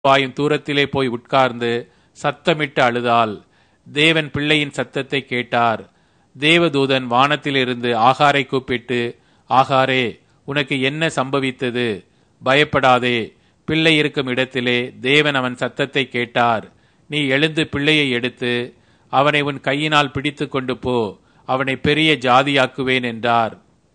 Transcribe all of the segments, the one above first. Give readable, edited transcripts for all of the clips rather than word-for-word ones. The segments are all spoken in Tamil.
வாயும் தூரத்திலே போய் உட்கார்ந்து சத்தமிட்டு அழுதாள். தேவன் பிள்ளையின் சத்தத்தை கேட்டார். தேவதூதன் வானத்திலிருந்து ஆகாரை கூப்பிட்டு, ஆகாரே, உனக்கு என்ன சம்பவித்தது? பயப்படாதே, பிள்ளை இருக்கும் இடத்திலே தேவன் அவன் சத்தத்தை கேட்டார். நீ எழுந்து பிள்ளையை எடுத்து அவனை உன் கையினால் பிடித்து கொண்டு போ, அவனை பெரிய ஜாதியாக்குவேன் என்றார்.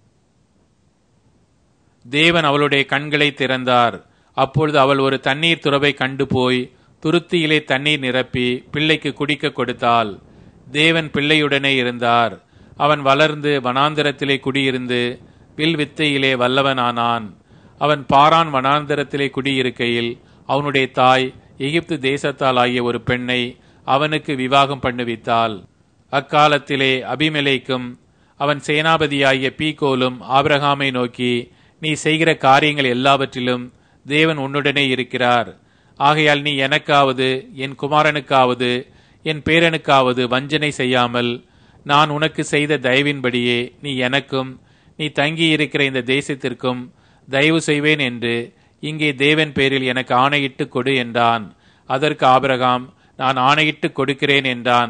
தேவன் அவளுடைய கண்களை திறந்தார். அப்பொழுது அவள் ஒரு தண்ணீர் துறவை கண்டு போய் துருத்தியிலே தண்ணீர் நிரப்பி பிள்ளைக்கு குடிக்க கொடுத்தாள். தேவன் பிள்ளையுடனே இருந்தார். அவன் வளர்ந்து வனாந்தரத்திலே குடியிருந்து வில் வித்தையிலே வல்லவனானான். அவன் பாரான் வனாந்தரத்திலே குடியிருக்கையில் அவனுடைய தாய் எகிப்து தேசத்தால் ஆகிய ஒரு பெண்ணை அவனுக்கு விவாகம் பண்ணுவித்தாள். அக்காலத்திலே அபிமெலேக்கும் அவன் சேனாபதியாகிய பீகோலும் ஆபிரகாமை நோக்கி, நீ செய்கிற காரியங்கள் எல்லாவற்றிலும் தேவன் உன்னுடனே இருக்கிறார். ஆகையால் நீ எனக்காவது என் குமாரனுக்காவது என் பேரனுக்காவது வஞ்சனை செய்யாமல் நான் உனக்கு செய்த தயவின்படியே நீ எனக்கும் நீ தங்கியிருக்கிற இந்த தேசத்திற்கும் தயவு செய்வேன் என்று இங்கே தேவன் பேரில் எனக்கு ஆணையிட்டு கொடு என்றான். அதற்கு ஆபிரகாம், நான் ஆணையிட்டு கொடுக்கிறேன் என்றான்.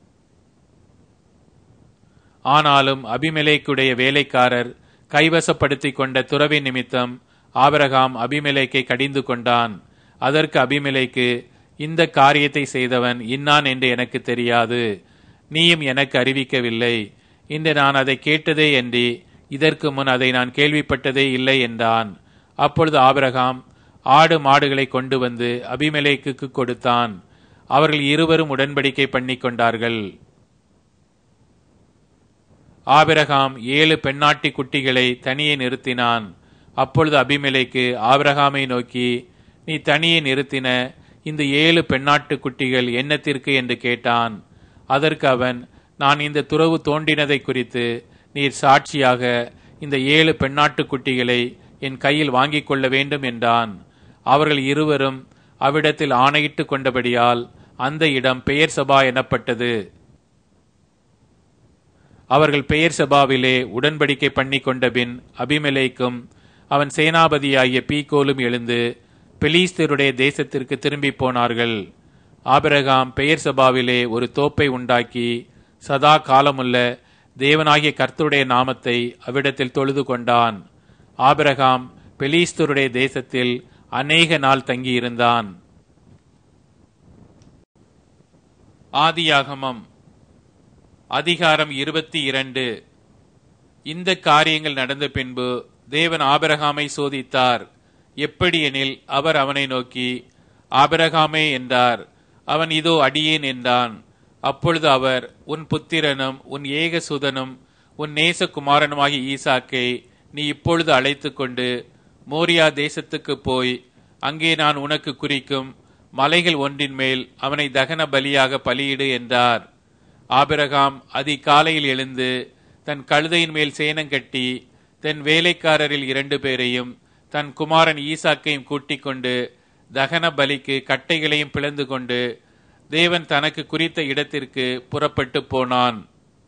ஆனாலும் அபிமெலேக்குடைய வேலைக்காரர் கைவசப்படுத்தி கொண்ட துறவி நிமித்தம் ஆபிரகாம் அபிமெலேக்கை கடிந்து கொண்டான். அதற்கு அபிமெலேக்கு, இந்த காரியத்தை செய்தவன் இன்னான் என்று எனக்கு தெரியாது, நீயும் எனக்கு அறிவிக்கவில்லை. இன்று நான் அதை கேட்டதே அன்றி இதற்கு முன் அதை நான் கேள்விப்பட்டதே இல்லை என்றான். அப்பொழுது ஆபிரகாம் ஆடு மாடுகளை கொண்டு வந்து அபிமெலேக்குக்கு கொடுத்தான். அவர்கள் இருவரும் உடன்படிக்கை பண்ணி கொண்டார்கள். ஆபிரகாம் 7 பெண்ணாட்டி குட்டிகளை தனியே நிறுத்தினான். அப்பொழுது அபிமெலேக்கு ஆபிரகாமை நோக்கி, நீ தனியே நிறுத்தின இந்த 7 பெண்ணாட்டு குட்டிகள் என்னத்திற்கு என்று கேட்டான். அதற்கு அவன், நான் இந்த துறவு தோண்டினதை குறித்து நீர் சாட்சியாக இந்த 7 பெண்ணாட்டு குட்டிகளை என் கையில் வாங்கிக் கொள்ள வேண்டும் என்றான். அவர்கள் இருவரும் அவ்விடத்தில் ஆணையிட்டு கொண்டபடியால் அந்த இடம் பெயர் சபா எனப்பட்டது. அவர்கள் பெயர் சபாவிலே உடன்படிக்கை பண்ணி கொண்டபின் அபிமெலேக்கும் அவன் சேனாபதியாகிய பீகோலும் எழுந்து பெலிஸ்தருடைய தேசத்திற்கு திரும்பி போனார்கள். ஆபிரகாம் பெயர் சபாவிலே ஒரு தோப்பை உண்டாக்கி சதா காலமுள்ள தேவனாகிய கர்த்தருடைய நாமத்தை அவ்விடத்தில் தொழுது கொண்டான். ஆபிரகாம் பெலிஸ்தருடைய தேசத்தில் அநேக நாள் தங்கியிருந்தான். ஆதியாகமம் அதிகாரம் 22. இந்த காரியங்கள் நடந்த பின்பு தேவன் ஆபிரகாமை சோதித்தார். எப்படியெனில் அவர் அவனை நோக்கி, ஆபிரகாமே என்றார். அவன், இதோ அடியேன் என்றான். அப்பொழுது அவர், உன் புத்திரனும் உன் ஏகசுதனும் உன் நேசகுமாரனுமாகிய ஈசாக்கை நீ இப்பொழுது அழைத்து கொண்டு மோரியா தேசத்துக்கு போய் அங்கே நான் உனக்கு குறிக்கும் மலைகள் ஒன்றின் மேல் அவனை தகன பலியாக பலியிடு என்றார். ஆபிரகாம் அதிகாலையில் எழுந்து தன் கழுதையின் மேல் சேணங்கட்டி தன் வேலைக்காரரில் 2 பேரையும் தன் குமாரன் ஈசாக்கையும் கூட்டிக் கொண்டு தகன பலிக்கு கட்டைகளையும் பிளந்து கொண்டு தேவன் தனக்கு குறித்த இடத்திற்கு புறப்பட்டு போனான்.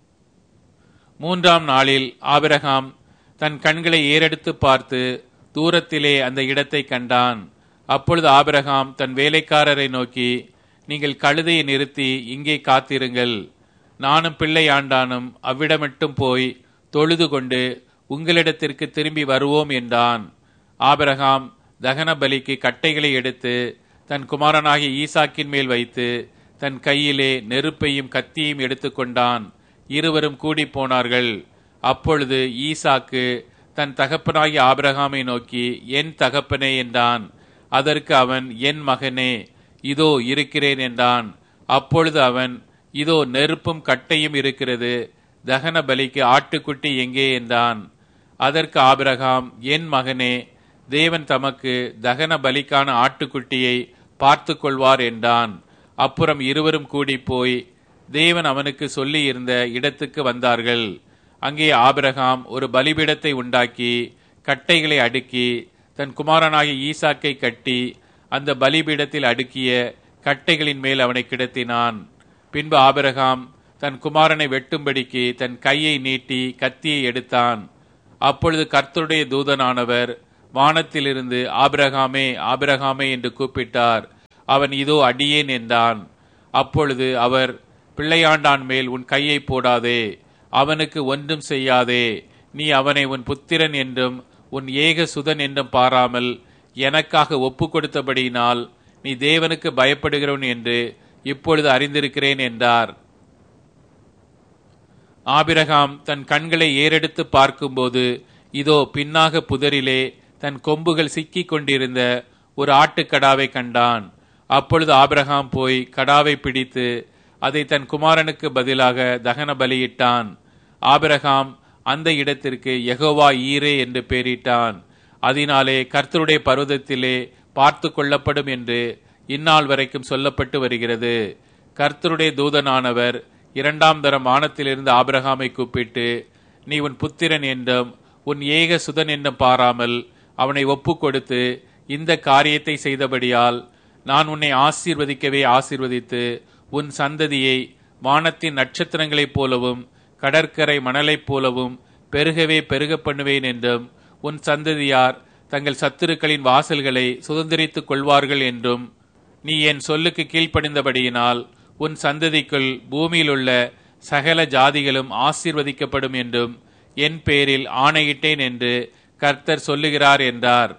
3ஆம் நாளில் ஆபிரகாம் தன் கண்களை ஏறெடுத்து பார்த்து தூரத்திலே அந்த இடத்தை கண்டான். அப்பொழுது ஆபிரகாம் தன் வேலைக்காரரை நோக்கி, நீங்கள் கழுதையை நிறுத்தி இங்கே காத்திருங்கள், நானும் பிள்ளை ஆண்டானும் அவ்விடமட்டும் போய் தொழுது கொண்டு உங்களிடத்திற்கு திரும்பி வருவோம் என்றான். ஆபிரகாம் தகன பலிக்கு கட்டைகளை எடுத்து தன் குமாரனாகிய ஈசாக்கின் மேல் வைத்து தன் கையிலே நெருப்பையும் கத்தியையும் எடுத்துக்கொண்டான். இருவரும் கூடி போனார்கள். அப்பொழுது ஈசாக்கு தன் தகப்பனாகிய ஆபிரகாமை நோக்கி, என் தகப்பனே என்றான். அதற்கு அவன், என் மகனே, இதோ இருக்கிறேன் என்றான். அப்பொழுது அவன், இதோ நெருப்பும் கட்டையும் இருக்கிறது, தகன பலிக்கு ஆட்டுக்குட்டி எங்கே என்றான். அதற்கு ஆபிரகாம், என் மகனே, தேவன் தமக்கு தகன பலிக்கான ஆட்டுக்குட்டியை பார்த்து கொள்வார் என்றான். அப்புறம் இருவரும் கூடி போய் தேவன் அவனுக்கு சொல்லி இருந்த இடத்துக்கு வந்தார்கள். அங்கே ஆபிரகாம் ஒரு பலிபீடத்தை உண்டாக்கி கட்டைகளை அடுக்கி தன் குமாரனாகிய ஈசாக்கை கட்டி அந்த பலிபீடத்தில் அடுக்கிய கட்டைகளின் மேல் அவனை கிடத்தினான். பின்பு ஆபிரகாம் தன் குமாரனை வெட்டும்படிக்கு தன் கையை நீட்டி கத்தியை எடுத்தான். அப்பொழுது கர்த்தருடைய தூதனானவர் வானத்திலிருந்து, ஆபிரகாமே, ஆபிரகாமே என்று கூப்பிட்டார். அவன் இதோ அடியேன் என்றான். அப்பொழுது அவர், பிள்ளையாண்டான் மேல் உன் கையை போடாதே, அவனுக்கு ஒன்றும் செய்யாதே. நீ அவனை உன் புத்திரன் என்றும் உன் ஏக சுதன் என்றும் பாராமல் எனக்காக ஒப்பு கொடுத்தபடியினால் நீ தேவனுக்கு பயப்படுகிறவன் என்று இப்பொழுது அறிந்திருக்கிறேன் என்றார். ஆபிரகாம் தன் கண்களை ஏறெடுத்து பார்க்கும்போது இதோ பின்னாக புதரிலே தன் கொம்புகள் சிக்கிக் கொண்டிருந்த ஒரு ஆட்டுக்கடாவை கண்டான். அப்பொழுது ஆபிரகாம் போய் கடாவை பிடித்து அதை தன் குமாரனுக்கு பதிலாக தகன பலியிட்டான். ஆபிரகாம் அந்த இடத்திற்கு யெகோவா ஈரே என்று பெயரிட்டான். அதனாலே கர்த்தருடைய பர்வதத்திலே பார்த்து கொள்ளப்படும் என்று இந்நாள் வரைக்கும் சொல்லப்பட்டு வருகிறது. கர்த்தருடைய தூதனானவர் இரண்டாம் தரம் வானத்திலிருந்து ஆபிரகாமை கூப்பிட்டு, நீ உன் புத்திரன் என்றும் உன் ஏக சுதன் என்றும் பாராமல் அவனை ஒப்பு கொடுத்து இந்த காரியத்தை செய்தபடியால் நான் உன்னை ஆசீர்வதிக்கவே ஆசீர்வதித்து உன் சந்ததியை வானத்தின் நட்சத்திரங்களைப் போலவும் கடற்கரை மணலைப் போலவும் பெருகவே பெருக பண்ணுவேன் என்றும் உன் சந்ததியார் தங்கள் சத்துருக்களின் வாசல்களை சுதந்திரித்துக் கொள்வார்கள் என்றும் நீ என் சொல்லுக்கு கீழ்ப்படிந்தபடியினால் உன் சந்ததிக்குள் பூமியில் உள்ள சகல ஜாதிகளும் ஆசீர்வதிக்கப்படும் என்றும் என் பேரில் ஆணையிட்டேன் என்று கர்த்தர் சொல்லுகிறார் என்றார்.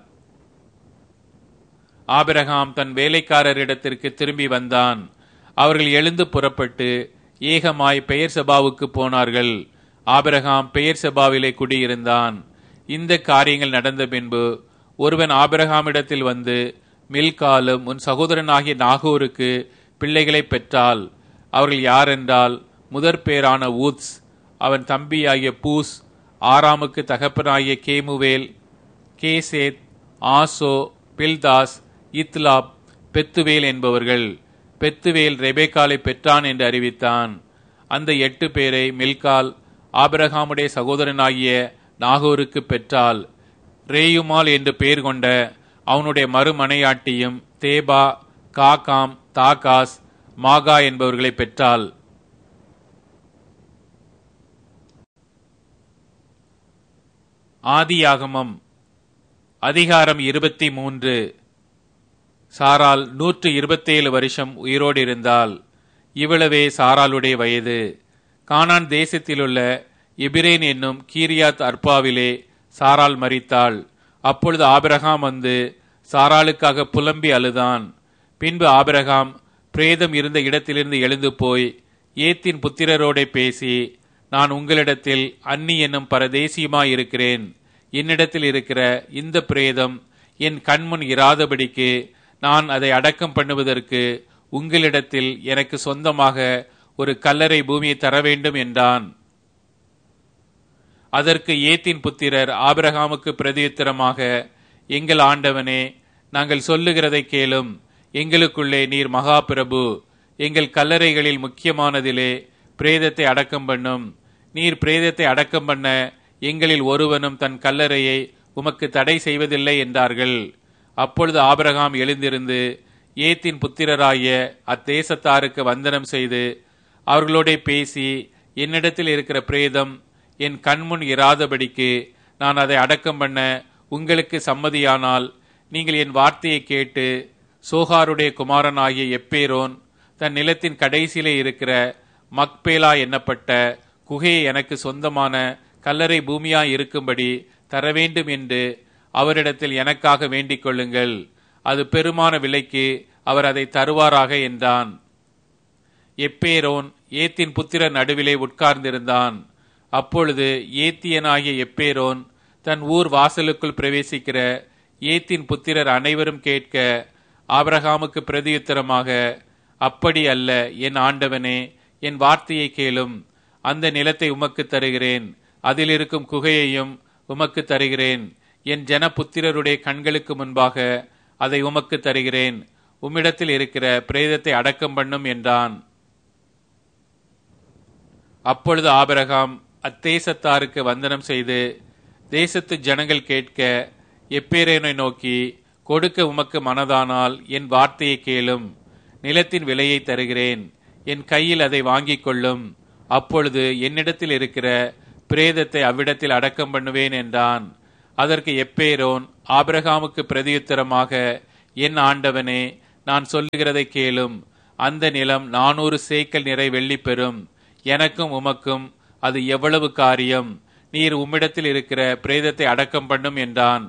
ஆபிரகாம் தன் வேலைக்காரரிடத்திற்கு திரும்பி வந்தான். அவர்கள் எழுந்து புறப்பட்டு ஏகமாய் பெயர்செபாவுக்கு போனார்கள். ஆபிரகாம் பெயர்செபாவிலே குடியிருந்தான். இந்த காரியங்கள் நடந்த பின்பு ஒருவன் ஆபிரகாமிடத்தில் வந்து, மில்காலும் உன் சகோதரனாகிய நாகோருக்கு பிள்ளைகளை பெற்றாள். அவர்கள் யாரென்றால், முதற் பேரான ஊத்ஸ், அவன் தம்பியாகிய பூஸ், ஆராமுக்கு தகப்பனாகிய கேமுவேல், கேசேத், ஆசோ, பில்தாஸ், இத்லாப், பெத்துவேல் என்பவர்கள். பெத்துவேல் ரெபேக்காலை பெற்றான் என்று அறிவித்தான். அந்த 8 பேரை மில்கால் ஆபிரகாமுடைய சகோதரனாகிய நாகோருக்கு பெற்றாள். ரேயுமால் என்று பெயர் கொண்ட அவனுடைய மறுமனையாட்டியும் தேபா, காகாம், தாகாஸ், மாகா என்பவர்களை பெற்றாள். ஆதியாகமம் அதிகாரம் 23. சாராள் 127 வருஷம் உயிரோடு இருந்தாள். இவ்வளவே சாராளுடைய வயது. கானான் தேசத்திலுள்ள எபிரேன் என்னும் கீரியாத் அர்பாவிலே சாராள் மரித்தாள். அப்பொழுது ஆபிரகாம் வந்து சாராளுக்காக புலம்பி அழுதான். பின்பு ஆபிரகாம் பிரேதம் இருந்த இடத்திலிருந்து எழுந்து போய் ஏத்தின் புத்திரரோடே பேசி, நான் உங்களிடத்தில் அன்னி என்னும் பரதேசியுமாயிருக்கிறேன். என்னிடத்தில் இருக்கிற இந்த பிரேதம் என் கண்முன் இராதபடிக்கு நான் அதை அடக்கம் பண்ணுவதற்கு உங்களிடத்தில் எனக்கு சொந்தமாக ஒரு கல்லறை பூமியை தர வேண்டும் என்றான். அதற்கு ஏத்தின் புத்திரர் ஆபிரகாமுக்கு பிரதியுத்தரமாக, எங்கள் ஆண்டவனே, நாங்கள் சொல்லுகிறதை கேளும். எங்களுக்குள்ளே நீர் மகா பிரபு. எங்கள் கல்லறைகளில் முக்கியமானதிலே பிரேதத்தை அடக்கம் பண்ணும். நீர் பிரேதத்தை அடக்கம் பண்ண எங்களில் ஒருவனும் தன் கல்லறையை உமக்கு தடை செய்வதில்லை என்றார்கள். அப்பொழுது ஆபிரகாம் எழுந்திருந்து ஏத்தின் புத்திரராகிய அத்தேசத்தாருக்கு வந்தனம் செய்து அவர்களோட பேசி, என்னிடத்தில் இருக்கிற பிரேதம் என் கண்முன் இராதபடிக்கு நான் அதை அடக்கம் பண்ண உங்களுக்கு சம்மதியானால் நீங்கள் என் வார்த்தையை கேட்டு சோகாருடைய குமாரனாகிய எப்பேரோன் தன் நிலத்தின் கடைசியிலே இருக்கிற மக்பேலா எண்ணப்பட்ட குகையை எனக்கு சொந்தமான கல்லறை பூமியாய் இருக்கும்படி தர வேண்டும் என்று அவரிடத்தில் எனக்காக வேண்டிக் கொள்ளுங்கள். அது பெருமான விலைக்கு அவர் அதை தருவாராக என்றான். எப்பேரோன் ஏத்தின் புத்திரர் நடுவிலே உட்கார்ந்திருந்தான். அப்பொழுது ஏத்தியனாகிய எப்பேரோன் தன் ஊர் வாசலுக்குள் பிரவேசிக்கிற ஏத்தின் புத்திரர் அனைவரும் கேட்க ஆபிரகாமுக்கு பிரதியுத்தரமாக, அப்படி அல்ல என் ஆண்டவனே, என் வார்த்தையை கேளும். அந்த நிலத்தை உமக்கு தருகிறேன், அதில் இருக்கும் குகையையும் உமக்கு தருகிறேன். என் ஜன புத்திரருடைய கண்களுக்கு முன்பாக அதை உமக்கு தருகிறேன். உம்மிடத்தில் இருக்கிற பிரேதத்தை அடக்கம் பண்ணும் என்றான். அப்பொழுது ஆபிரகாம் அத்தேசத்தாருக்கு வந்தனம் செய்து தேசத்து ஜனங்கள் கேட்க எப்பேரோனை நோக்கி, கொடுக்க உமக்கு மனதானால் என் வார்த்தையை கேளும். நிலத்தின் விலையை தருகிறேன், என் கையில் அதை வாங்கிக் கொள்ளும். அப்பொழுது என்னிடத்தில் இருக்கிற பிரேதத்தை அவ்விடத்தில் அடக்கம் பண்ணுவேன் என்றான். அதற்கு எப்பேரோன் ஆபிரகாமுக்கு பிரதியுத்தரமாக, என் ஆண்டவனே, நான் சொல்லுகிறதை கேளும். அந்த நிலம் 400 சேக்கல் நிறை வெள்ளி பெறும். எனக்கும் உமக்கும் அது எவ்வளவு காரியம்? நீர் உம்மிடத்தில் இருக்கிற பிரேதத்தை அடக்கம் பண்ணும் என்றான்.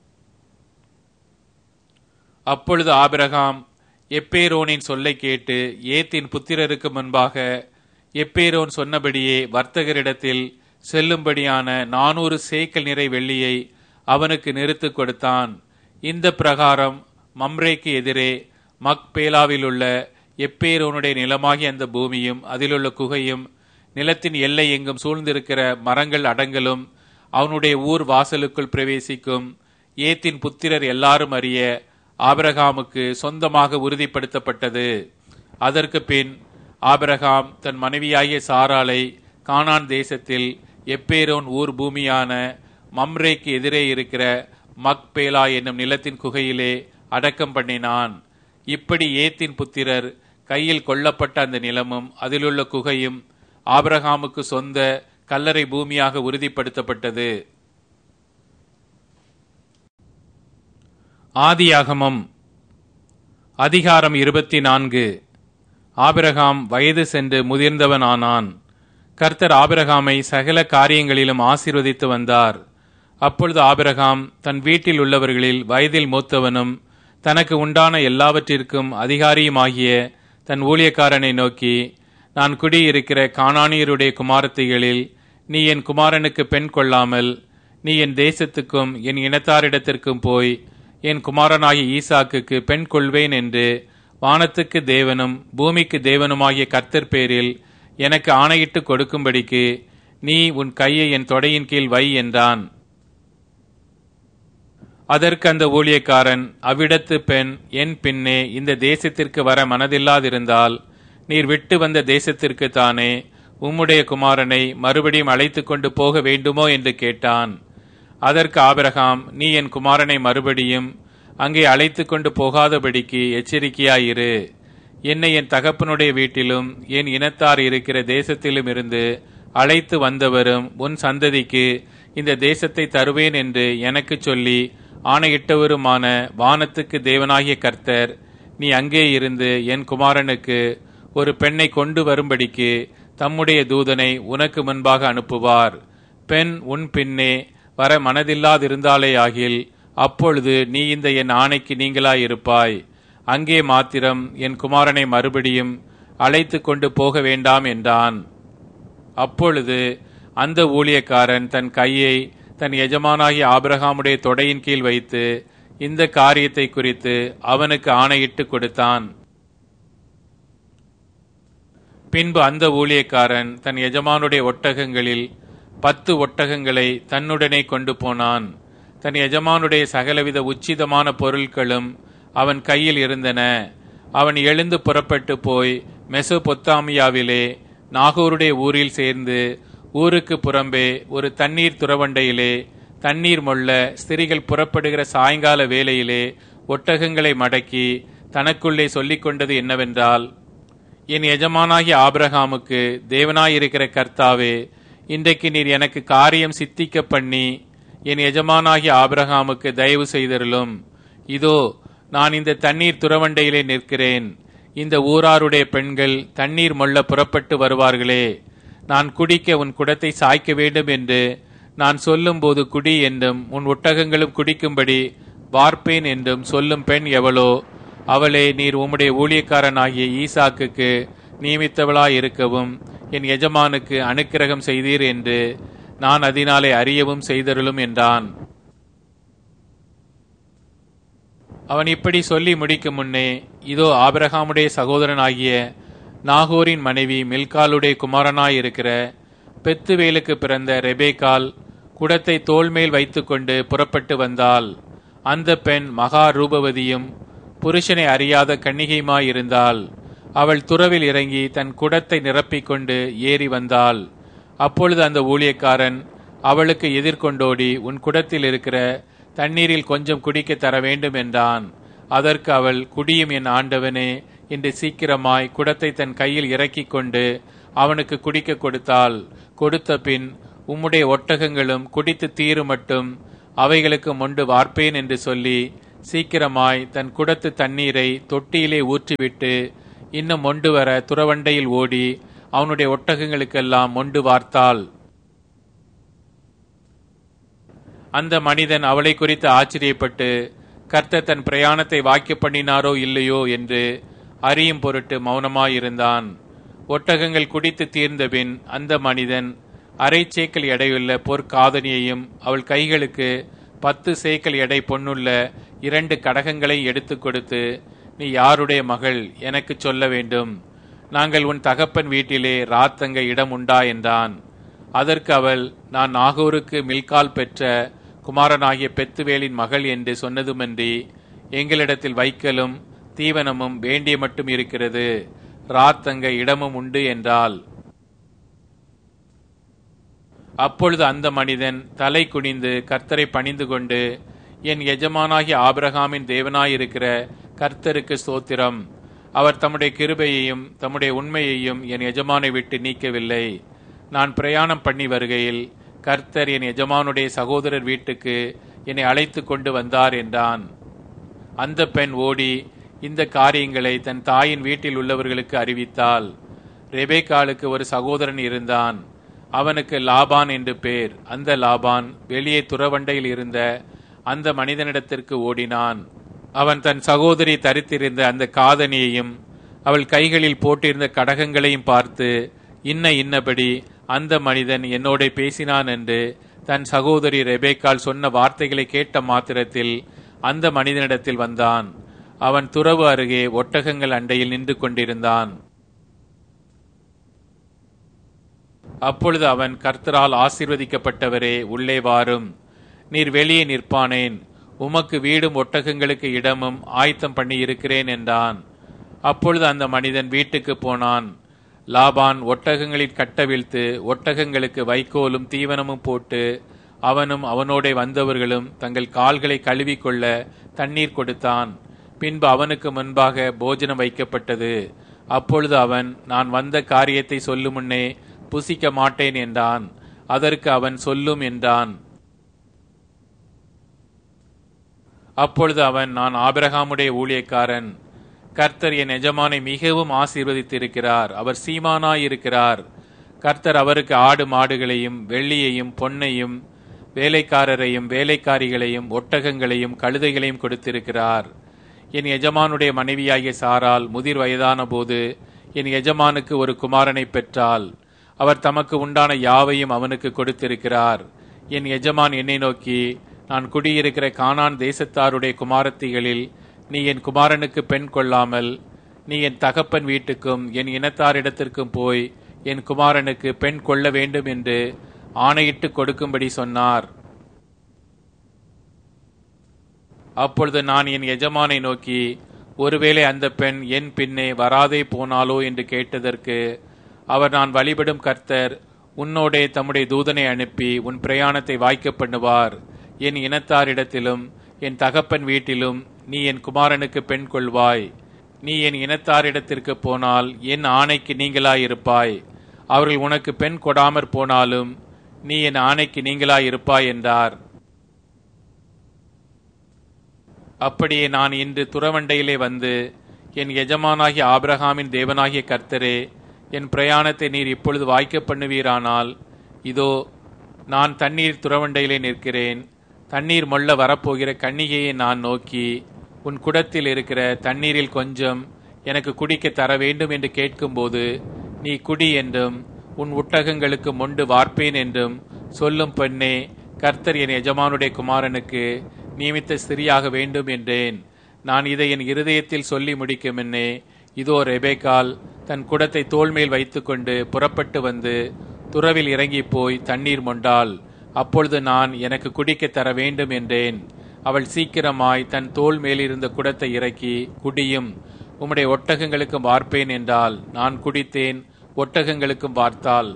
அப்பொழுது ஆபிரகாம் எப்பேரோனின் சொல்லை கேட்டு ஏத்தின் புத்திரருக்கு முன்பாக எப்பேரோன் சொன்னபடியே வர்த்தகரிடத்தில் செல்லும்படியான 400 சேக்கல் நிறை வெள்ளியை அவனுக்கு நிறுத்து கொடுத்தான். இந்த பிரகாரம் மம்ரேக்கு எதிரே மக்பேலாவிலுள்ள எப்பேரோனுடைய நிலமாகிய அந்த பூமியும் அதிலுள்ள குகையும் நிலத்தின் எல்லை எங்கும் சூழ்ந்திருக்கிற மரங்கள் அடங்கலும் அவனுடைய ஊர் வாசலுக்குள் பிரவேசிக்கும் ஏத்தின் புத்திரர் எல்லாரும் அறிய ஆபிரகாமுக்கு சொந்தமாக உறுதிப்படுத்தப்பட்டது. அதற்கு பின் ஆபிரகாம் தன் மனைவியாகிய சாராளை கானான் தேசத்தில் எப்பேரோன் ஊர் பூமியான மம்ரேக்கு எதிரே இருக்கிற மக்பேலா என்னும் நிலத்தின் குகையிலே அடக்கம் பண்ணினான். இப்படி ஏத்தின் புத்திரர் கையில் கொள்ளப்பட்ட அந்த நிலமும் அதிலுள்ள குகையும் ஆபிரகாமுக்கு சொந்த கல்லறை பூமியாக உறுதிப்படுத்தப்பட்டது. ஆதியாகமம் அதிகாரம் 24. ஆபிரகாம் வயது சென்று முதிர்ந்தவனானான். கர்த்தர் ஆபிரகாமை சகல காரியங்களிலும் ஆசீர்வதித்து வந்தார். அப்பொழுது ஆபிரகாம் தன் வீட்டில் உள்ளவர்களில் வயதில் மூத்தவனும் தனக்கு உண்டான எல்லாவற்றிற்கும் அதிகாரியுமாகிய தன் ஊழியக்காரனை நோக்கி, நான் குடியிருக்கிற கானானியருடைய குமாரத்திகளில் நீ என் குமாரனுக்கு பெண் கொள்ளாமல் நீ என் தேசத்துக்கும் என் இனத்தாரிடத்திற்கும் போய் என் குமாரனாகிய ஈசாக்குக்கு பெண் கொள்வேன் என்று வானத்துக்கு தேவனும் பூமிக்கு தேவனுமாகிய கர்த்தர் பேரில் எனக்கு ஆணையிட்டு கொடுக்கும்படிக்கு நீ உன் கையை என் தொடையின் கீழ் வை என்றான். அதற்கு அந்த ஊழியக்காரன், அவ்விடத்து பெண் என் பின்னே இந்த தேசத்திற்கு வர மனதில்லாதிருந்தால் நீர் விட்டு வந்த தேசத்திற்கு தானே உம்முடைய குமாரனை மறுபடியும் அழைத்து கொண்டு போக வேண்டுமோ என்று கேட்டான். அதற்கு ஆபிரகாம், நீ என் குமாரனை மறுபடியும் அங்கே அழைத்து கொண்டு போகாதபடிக்கு எச்சரிக்கையாயிரு. என்னை என் தகப்பனுடைய வீட்டிலும் என் இனத்தார் இருக்கிற தேசத்திலும் இருந்து அழைத்து வந்தவரும் உன் சந்ததிக்கு இந்த தேசத்தை தருவேன் என்று எனக்கு சொல்லி ஆணையிட்டவருமான வானத்துக்கு தேவனாகிய கர்த்தர், நீ அங்கே இருந்து என் குமாரனுக்கு ஒரு பெண்ணை கொண்டு வரும்படிக்கு தம்முடைய தூதனை உனக்கு முன்பாக அனுப்புவார். பெண் உன் பின்னே வர மனதில்லாதிருந்தாலே ஆகில் அப்பொழுது நீ இந்த என் ஆணைக்கு நீங்களாயிருப்பாய். அங்கே மாத்திரம் என் குமாரனை மறுபடியும் அழைத்து கொண்டு போக வேண்டாம் என்றான். அப்பொழுது அந்த ஊழியக்காரன் தன் கையை தன் எஜமானாகிய ஆபிரகாமுடைய தொடையின் கீழ் வைத்து இந்த காரியத்தை குறித்து அவனுக்கு ஆணையிட்டு கொடுத்தான். பின்பு அந்த ஊழியக்காரன் தன் எஜமானுடைய ஒட்டகங்களில் 10 ஒட்டகங்களை தன்னுடனே கொண்டு போனான். தன் எஜமானுடைய சகலவித உச்சிதமான பொருட்களும் அவன் கையில் இருந்தன. அவன் எழுந்து புறப்பட்டு போய் மெசொபொத்தாமியாவிலே நாகூருடைய ஊரில் சேர்ந்து ஊருக்கு புறம்பே ஒரு தண்ணீர் துறவண்டையிலே தண்ணீர் மொள்ள ஸ்திரிகள் புறப்படுகிற சாயங்கால வேளையிலே ஒட்டகங்களை மடக்கி தனக்குள்ளே சொல்லிக் கொண்டது என்னவென்றால், என் எஜமானாகிய ஆபிரகாமுக்கு தேவனாயிருக்கிற கர்த்தாவே, இன்றைக்கு நீர் எனக்கு காரியம் சித்திக்க பண்ணி என் எஜமானாகிய ஆபிரகாமுக்கு தயவு செய்தருளும். இதோ நான் இந்த தண்ணீர் துறவண்டையிலே நிற்கிறேன். இந்த ஊராருடைய பெண்கள் தண்ணீர் மொள்ள புறப்பட்டு வருவார்களே. நான் குடிக்க உன் குடத்தை சாய்க்க வேண்டும் என்று நான் சொல்லும் போது குடி என்றும் உன் ஒட்டகங்களும் குடிக்கும்படி வார்ப்பேன் என்றும் சொல்லும் பெண் எவளோ அவளே நீர் உம்முடைய ஊழியக்காரனாகிய ஈசாக்குக்கு நியமித்தவளாயிருக்கவும் என் எஜமானுக்கு அனுக்கிரகம் செய்தீர் என்று நான் அதனாலே அறியவும் செய்தருளும் என்றான். அவன் இப்படி சொல்லி முடிக்கும் முன்னே இதோ ஆபிரகாமுடைய சகோதரனாகிய நாகோரின் மனைவி மில்காலுடைய குமாரனாயிருக்கிற பெத்துவேலுக்கு பிறந்த ரெபேக்கால் குடத்தை தோள்மேல் வைத்துக்கொண்டு புறப்பட்டு வந்தாள். அந்த பெண் மகா ரூபவதியும் புருஷனை அறியாத கன்னிகையுமாயிருந்தாள். அவள் துறவில் இறங்கி தன் குடத்தை நிரப்பிக்கொண்டு ஏறி வந்தாள். அப்பொழுது அந்த ஊழியக்காரன் அவளுக்கு எதிர்கொண்டோடி, உன் குடத்தில் இருக்கிற தண்ணீரில் கொஞ்சம் குடிக்க தர வேண்டும் என்றான். அதற்கு அவள், குடியும் என் ஆண்டவனே என்று சீக்கிரமாய் குடத்தை தன் கையில் இறக்கி கொண்டு அவனுக்கு குடிக்க கொடுத்தாள். கொடுத்த பின், உம்முடைய ஒட்டகங்களும் குடித்து தீரு மட்டும் அவைகளுக்கு மொண்டு வார்ப்பேன் என்று சொல்லி சீக்கிரமாய் தன் குடத்து தண்ணீரை தொட்டியிலே ஊற்றிவிட்டு இன்னும் மொண்டு வர துறவண்டையில் ஓடி அவனுடைய ஒட்டகங்களுக்கெல்லாம் மொண்டு வார்த்தாள். அந்த மனிதன் அவளை குறித்து ஆச்சரியப்பட்டு, கர்த்தர் தன் பிரயாணத்தை வாக்கிய பண்ணினாரோ இல்லையோ என்று அறியும் பொருட்டு மௌனமாயிருந்தான். ஒட்டகங்கள் குடித்து தீர்ந்தபின் அந்த மனிதன் 1/2 சேக்கல் எடையுள்ள பொற்காதனியையும் அவள் கைகளுக்கு 10 சேக்கல் எடை பொன்னுள்ள 2 கடகங்களை எடுத்து கொடுத்து, நீ யாருடைய மகள் எனக்கு சொல்ல வேண்டும், நாங்கள் உன் தகப்பன் வீட்டிலே ராத்தங்க இடம் உண்டா என்றான். அதற்கு அவள், நான் நாகூருக்கு மில்கால் பெற்ற குமாரனாகிய பெத்துவேலின் மகள் என்று சொன்னதுமன்றி, எங்களிடத்தில் வைக்கலும் தீவனமும் வேண்டிய மட்டும் இருக்கிறது, ராத்தங்க இடமும் உண்டு என்றாள். அப்பொழுது அந்த மனிதன் தலை குனிந்து கர்த்தரை பணிந்து கொண்டு, என் எஜமானாகிய ஆபிரகாமின் தேவனாயிருக்கிற கர்த்தருக்கு ஸ்தோத்திரம், அவர் தம்முடைய கிருபையையும் தம்முடைய உண்மையையும் என் எஜமானை விட்டு நீக்கவில்லை. நான் பிரயாணம் பண்ணி வருகையில் கர்த்தர் என் எஜமானுடைய சகோதரர் வீட்டுக்கு என்னை அழைத்து கொண்டு வந்தார் என்றான். அந்த பெண் ஓடி இந்த காரியங்களை தன் தாயின் வீட்டில் உள்ளவர்களுக்கு அறிவித்தாள். ரெபேக்காளுக்கு ஒரு சகோதரன் இருந்தான். அவனுக்கு லாபான் என்று பேர். அந்த லாபான் வெளியே துறவண்டையில் இருந்த அந்த மனிதனிடத்திற்கு ஓடினான். அவன் தன் சகோதரி தரித்திருந்த அந்த காதணியையும் அவள் கைகளில் போட்டிருந்த கடகங்களையும் பார்த்து, இன்னபடி அந்த மனிதன் என்னோட பேசினான் என்று தன் சகோதரி ரெபேக்காள் சொன்ன வார்த்தைகளை கேட்ட மாத்திரத்தில் அந்த மனிதனிடத்தில் வந்தான். அவன் துறவு அருகே ஒட்டகங்கள் அண்டையில் நின்று கொண்டிருந்தான். அப்பொழுது அவன், கர்த்தரால் ஆசீர்வதிக்கப்பட்டவரே, உள்ளே வாரும், நீர் வெளியே நிற்பானேன், உமக்கு வீடும் ஒட்டகங்களுக்கு இடமும் ஆயத்தம் பண்ணி இருக்கிறேன் என்றான். அப்பொழுது அந்த மனிதன் வீட்டுக்கு போனான். லாபான் ஒட்டகங்களில் கட்டவிழ்த்து ஒட்டகங்களுக்கு வைக்கோலும் தீவனமும் போட்டு அவனும் அவனோட வந்தவர்களும் தங்கள் கால்களை கழுவிக்கொள்ள தண்ணீர் கொடுத்தான். பின்பு அவனுக்கு முன்பாக போஜனம் வைக்கப்பட்டது. அப்பொழுது அவன், நான் வந்த காரியத்தை சொல்லும் முன்னே புசிக்க மாட்டேன் என்றான். அதற்கு அவன், சொல்லும் என்றான். அப்பொழுது அவன், நான் ஆபிரகாமுடைய ஊழியக்காரன், கர்த்தர் என் எஜமானை மிகவும் ஆசீர்வதித்திருக்கிறார், அவர் சீமானாயிருக்கிறார். கர்த்தர் அவருக்கு ஆடு மாடுகளையும் வெள்ளியையும் பொன்னையும் வேலைக்காரரையும் வேலைக்காரிகளையும் ஒட்டகங்களையும் கழுதைகளையும் கொடுத்திருக்கிறார். என் எஜமானுடைய மனைவியாகிய சாரால் முதிர் வயதான போது என் எஜமானுக்கு ஒரு குமாரனை பெற்றாள். அவர் தமக்கு உண்டான யாவையும் அவனுக்கு கொடுத்திருக்கிறார். என் எஜமான் என்னை நோக்கி, நான் குடியிருக்கிற கானான் தேசத்தாருடைய குமாரத்திகளில் நீ என் குமாரனுக்கு பெண் கொள்ளாமல் நீ என் தகப்பன் வீட்டுக்கும் என் இனத்தாரிடத்திற்கும் போய் என் குமாரனுக்கு பெண் கொள்ள வேண்டும் என்று ஆணையிட்டு கொடுக்கும்படி சொன்னார். அப்பொழுது நான் என் எஜமானை நோக்கி, ஒருவேளை அந்த பெண் என் பின்னே வராதே போனாலோ என்று கேட்டதற்கு அவர், நான் வழிபடும் கர்த்தர் உன்னோடே தம்முடைய தூதனை அனுப்பி உன் பிரயாணத்தை வாய்க்க பண்ணுவார். என் இனத்தாரிடத்திலும் என் தகப்பன் வீட்டிலும் நீ என் குமாரனுக்கு பெண் கொள்வாய். நீ என் இனத்தாரிடத்திற்கு போனால் என் ஆணைக்கு நீங்களாயிருப்பாய். அவர்கள் உனக்கு பெண் கொடாமற் போனாலும் நீ என் ஆணைக்கு நீங்களாயிருப்பாய் என்றார். அப்படியே நான் இன்று துறவண்டையிலே வந்து, என் எஜமானாகிய ஆபிரகாமின் தேவனாகிய கர்த்தரே, என் பிரயாணத்தை நீர் இப்பொழுது வாய்க்க பண்ணுவீரானால், இதோ நான் தண்ணீர் துறவண்டையிலே நிற்கிறேன். தண்ணீர் மொள்ள வரப்போகிற கன்னிகையை நான் நோக்கி, உன் குடத்தில் இருக்கிற தண்ணீரில் கொஞ்சம் எனக்கு குடிக்க தர வேண்டும் என்று கேட்கும்போது, நீ குடி என்றும் உன் ஒட்டகங்களுக்கு மொண்டு வார்ப்பேன் என்றும் சொல்லும் பெண்ணே, கர்த்தர் என் எஜமானுடைய குமாரனுக்கு நியமித்த ஸ்திரியாக வேண்டும் என்றேன். நான் இதை என் இருதயத்தில் சொல்லி முடிக்கும் முன்னே, இதோ ரெபேக்காள் தன் குடத்தை தோள்மேல் வைத்துக்கொண்டு புறப்பட்டு வந்து துறவில் இறங்கி போய் தண்ணீர் மொண்டாள். அப்பொழுது நான், எனக்கு குடிக்க தர வேண்டும் என்றேன். அவள் சீக்கிரமாய் தன் தோள் மேலிருந்த குடத்தை இறக்கி, குடியும், உம்முடைய ஒட்டகங்களுக்கும் வார்ப்பேன் என்றாள். நான் குடித்தேன், ஒட்டகங்களுக்கும் வார்த்தாள்.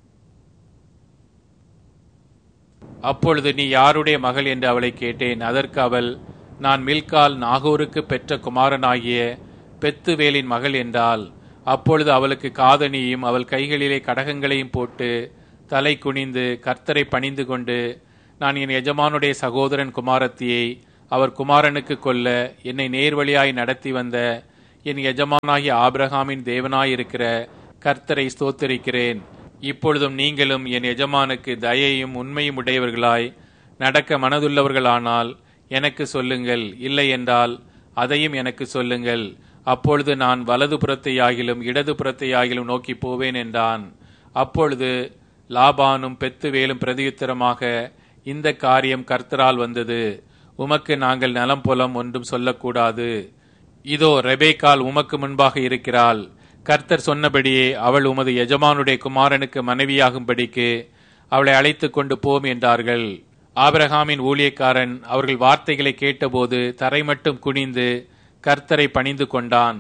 அப்பொழுது, நீ யாருடைய மகள் என்று அவளை கேட்டேன். அதற்கு அவள், நான் மில்கால் நாகூருக்கு பெற்ற குமாரனாகிய பெத்துவேலின் மகள் என்றாள். அப்பொழுது அவளுக்கு காதணியும் அவள் கைகளிலே கடகங்களையும் போட்டு தலை குனிந்து கர்த்தரை பணிந்து கொண்டு, நான் என் எஜமானுடைய சகோதரன் குமாரத்தியை அவர் குமாரனுக்கு கொல்ல என்னை நேர்வழியாய் நடத்தி வந்த என் எஜமானாகிய ஆபிரகாமின் தேவனாயிருக்கிற கர்த்தரை ஸ்தோத்திரிக்கிறேன். இப்பொழுதும் நீங்களும் என் எஜமானுக்கு தயையும் உண்மையும் உடையவர்களாய் நடக்க மனதுள்ளவர்களானால் எனக்கு சொல்லுங்கள், இல்லை என்றால் அதையும் எனக்கு சொல்லுங்கள். அப்பொழுது நான் வலது புறத்தையாகிலும் இடது புறத்தையாகிலும் நோக்கி போவேன் என்றான். அப்பொழுது லாபானும் பெத்துவேலும் பிரதியுத்தரமாக, இந்த காரியம் கர்த்தரால் வந்தது, உமக்கு நாங்கள் நலம் புலம் ஒன்றும் சொல்லக்கூடாது. இதோ ரெபேக்காள் உமக்கு முன்பாக இருக்கிறாள். கர்த்தர் சொன்னபடியே அவள் உமது எஜமானுடைய குமாரனுக்கு மனைவியாகும்படிக்கு அவளை அழைத்து கொண்டு போம் என்றார்கள். ஆபிரகாமின் ஊழியக்காரன் அவர்கள் வார்த்தைகளை கேட்டபோது தரை மட்டும் குனிந்து கர்த்தரை பணிந்து கொண்டான்.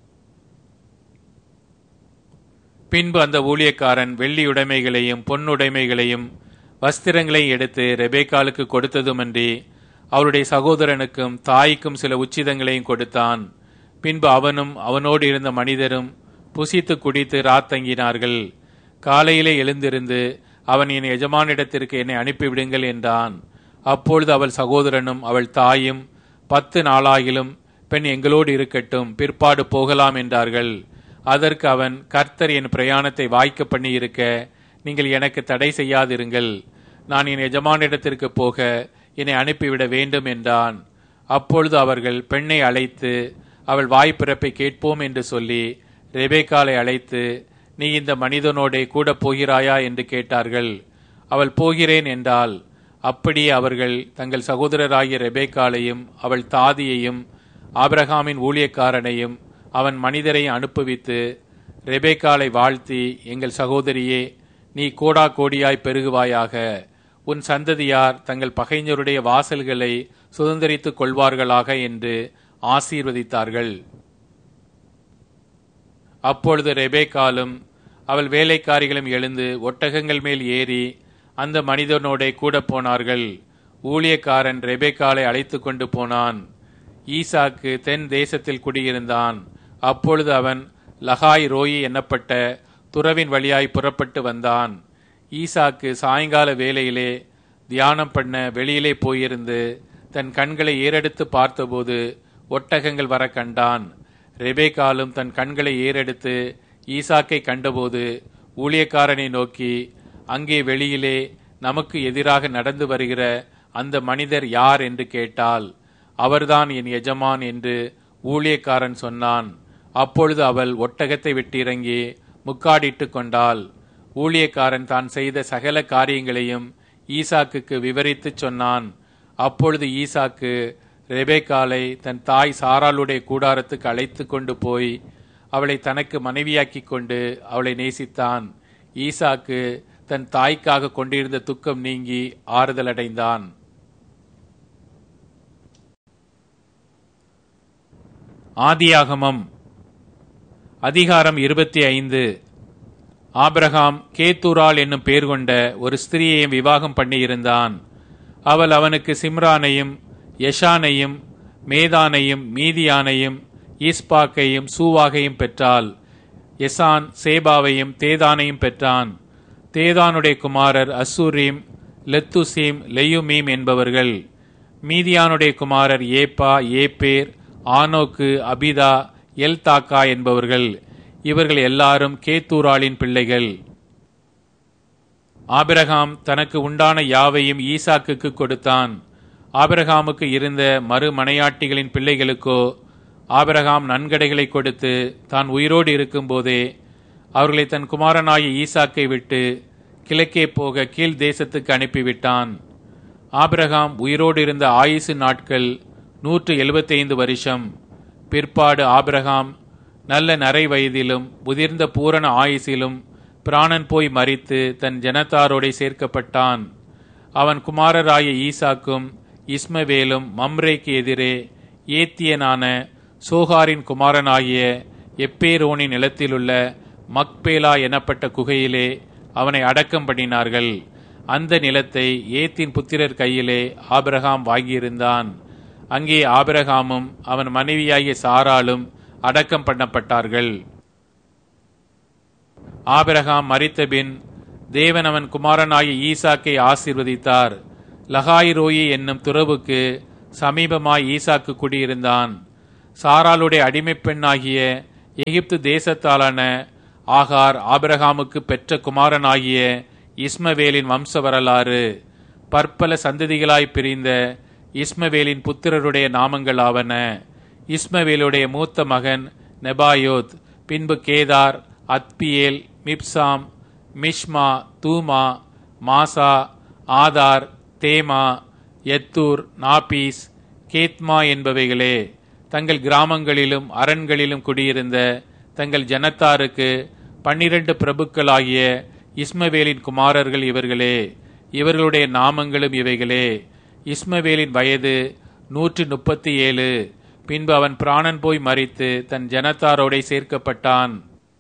பின்பு அந்த ஊழியக்காரன் வெள்ளியுடைமைகளையும் பொன்னுடைமைகளையும் வஸ்திரங்களையும் எடுத்து ரெபேக்காளுக்கு கொடுத்ததுமன்றி அவருடைய சகோதரனுக்கும் தாய்க்கும் சில உச்சிதங்களையும் கொடுத்தான். பின்பு அவனும் அவனோடு இருந்த மனிதரும் புசித்து குடித்து ராத்தங்கினார்கள். காலையிலே எழுந்திருந்து அவன் என் எஜமானிடத்திற்கு என்னை அனுப்பிவிடுங்கள் என்றான். அப்பொழுது அவள் சகோதரனும் அவள் தாயும் 10 நாளாகிலும் பெண் எங்களோடு இருக்கட்டும், பிற்பாடு போகலாம் என்றார்கள். அதற்கு அவன், கர்த்தர் என் பிரயாணத்தை வாய்க்க பண்ணி இருக்க நீங்கள் எனக்கு தடை செய்யாதிருங்கள். நான் என் எஜமானிடத்திற்கு போக என்னை அனுப்பிவிட வேண்டும் என்றான். அப்பொழுது அவர்கள் பெண்ணை அழைத்து அவள் வாய்ப்பிறப்பை கேட்போம் என்று சொல்லி ரெபேக்காளை அழைத்து, நீ இந்த மனிதனோடே கூட போகிறாயா என்று கேட்டார்கள். அவள் போகிறேன் என்றாள். அப்படியே அவர்கள் தங்கள் சகோதரராகிய ரெபேக்காளையும் அவள் தாதியையும் ஆபிரகாமின் ஊழியக்காரனையும் அவன் மனிதரையும் அனுப்புவித்து ரெபேக்காளை வாழ்த்தி, எங்கள் சகோதரியே, நீ கோடா கோடியாய் பெருகுவாயாக, உன் சந்ததியார் தங்கள் பகைஞருடைய வாசல்களை சுதந்திரித்துக் கொள்வார்களாக என்று ஆசீர்வதித்தார்கள். அப்பொழுது ரெபேக்காலும் அவள் வேலைக்காரிகளும் எழுந்து ஒட்டகங்கள் மேல் ஏறி அந்த மனிதனோடே கூட போனார்கள். ஊழியக்காரன் ரெபேக்காளை அழைத்து கொண்டு போனான். ஈசாக்கு தென் தேசத்தில் குடியிருந்தான். அப்பொழுது அவன் லகாய் ரோயி என்னப்பட்ட துறவின் வழியாய் புறப்பட்டு வந்தான். ஈசாக்கு சாயங்கால வேளையிலே தியானம் பண்ண வெளியிலே போயிருந்து தன் கண்களை ஏறெடுத்து பார்த்தபோது ஒட்டகங்கள் வர கண்டான். ரெபேக்காலும் தன் கண்களை ஏறெடுத்து ஈசாக்கை கண்டபோது ஊழியக்காரனை நோக்கி, அங்கே வெளியிலே நமக்கு எதிராக நடந்து வருகிற அந்த மனிதர் யார் என்று கேட்டாள். அவர்தான் என் எஜமான் என்று ஊழியக்காரன் சொன்னான். அப்பொழுது அவள் ஒட்டகத்தை விட்டிறங்கி முக்காடிட்டு கொண்டாள். ஊழியக்காரன் தான் செய்த சகல காரியங்களையும் ஈசாக்குக்கு விவரித்து சொன்னான். அப்பொழுது ஈசாக்கு ரெபேக்காளை தன் தாய் சாராளுடைய கூடாரத்துக்கு அழைத்து கொண்டு போய் அவளை தனக்கு மனைவியாக்கி கொண்டு அவளை நேசித்தான். ஈசாக்கு தன் தாய்க்காக கொண்டிருந்த துக்கம் நீங்கி ஆறுதல் அடைந்தான். ஆதியாகமம் அதிகாரம் 25. ஆபிரகாம் கேத்தூராள் என்னும் பேர் கொண்ட ஒரு ஸ்திரியையும் விவாகம் பண்ணியிருந்தான். அவள் அவனுக்கு சிம்ரானையும் யஷானையும் மேதானையும் மீதியானையும் ஈஸ்பாக்கையும் சூவாகையும் பெற்றாள். எசான் சேபாவையும் தேதானையும் பெற்றான். தேதானுடைய குமாரர் அசூரீம், லெத்துசீம், லெயுமீம் என்பவர்கள். மீதியானுடைய குமாரர் ஏப்பா, ஏப்பேர், ஆனோக்கு, அபிதா, எல்தாக்கா என்பவர்கள். இவர்கள் எல்லாரும் கேத்தூராளின் பிள்ளைகள். ஆபிரகாம் தனக்கு உண்டான யாவையும் ஈசாக்குக்கு கொடுத்தான். ஆபிரகாமுக்கு இருந்த மறுமனையாட்டிகளின் பிள்ளைகளுக்கோ ஆபிரகாம் நன்கடைகளை கொடுத்து தான் உயிரோடு இருக்கும் போதே அவர்களை தன் குமாரனாகிய ஈசாக்கை விட்டு கிழக்கே போக கீழ் தேசத்துக்கு அனுப்பிவிட்டான். ஆபிரகாம் உயிரோடு இருந்த ஆயுசு நாட்கள் 175 வருஷம். பிற்பாடு ஆபிரகாம் நல்ல நரை வயதிலும் முதிர்ந்த பூரண ஆயுசிலும் பிராணன் போய் மரித்து தன் ஜனத்தாரோடே சேர்க்கப்பட்டான். அவன் குமாரராய ஈசாக்கும் இஸ்மவேலும் மம்ரேக்கு எதிரே ஏத்தியனான சோகாரின் குமாரனாகிய எப்பேரோனின் நிலத்திலுள்ள மக்பேலா எனப்பட்ட குகையிலே அவனை அடக்கம் பண்ணினார்கள். அந்த நிலத்தை ஏத்தின் புத்திரர் கையிலே ஆபிரகாம் வாங்கியிருந்தான். அங்கே ஆபிரகாமும் அவன் மனைவியாகிய சாராளும் அடக்கம் பண்ணப்பட்டார்கள். ஆபிரகாம் மரித்தபின் தேவன் அவன் குமாரனாகிய ஈசாக்கை ஆசீர்வதித்தார். லகாய் ரோயி என்னும் துறவுக்கு சமீபமாய் ஈசாக்கு குடியிருந்தான். சாராளுடைய அடிமை பெண்ணாகிய எகிப்து தேசத்தாலான ஆகார் ஆபிரகாமுக்கு பெற்ற குமாரனாகிய இஸ்மவேலின் வம்ச வரலாறு. பற்பல சந்ததிகளாய் பிரிந்த இஸ்மவேலின் புத்திரருடைய நாமங்களாவன. இஸ்மவேலுடைய மூத்த மகன் நெபாயோத், பின்பு கேதார், அத்பியேல், மிப்சாம், மிஷ்மா, தூமா, மாசா, ஆதார், தேமா, எத்தூர், நாபீஸ், கேத்மா என்பவைகளே. தங்கள் கிராமங்களிலும் அரண்களிலும் குடியிருந்த தங்கள் ஜனத்தாருக்கு 12 பிரபுக்களாகிய இஸ்மவேலின் குமாரர்கள் இவர்களே. இவர்களுடைய நாமங்களும் இவைகளே. இஸ்மவேலின் வயது 137. பின்பு அவன் பிராணன் போய் மரித்து தன் ஜனத்தாரோடே சேர்க்கப்பட்டான்.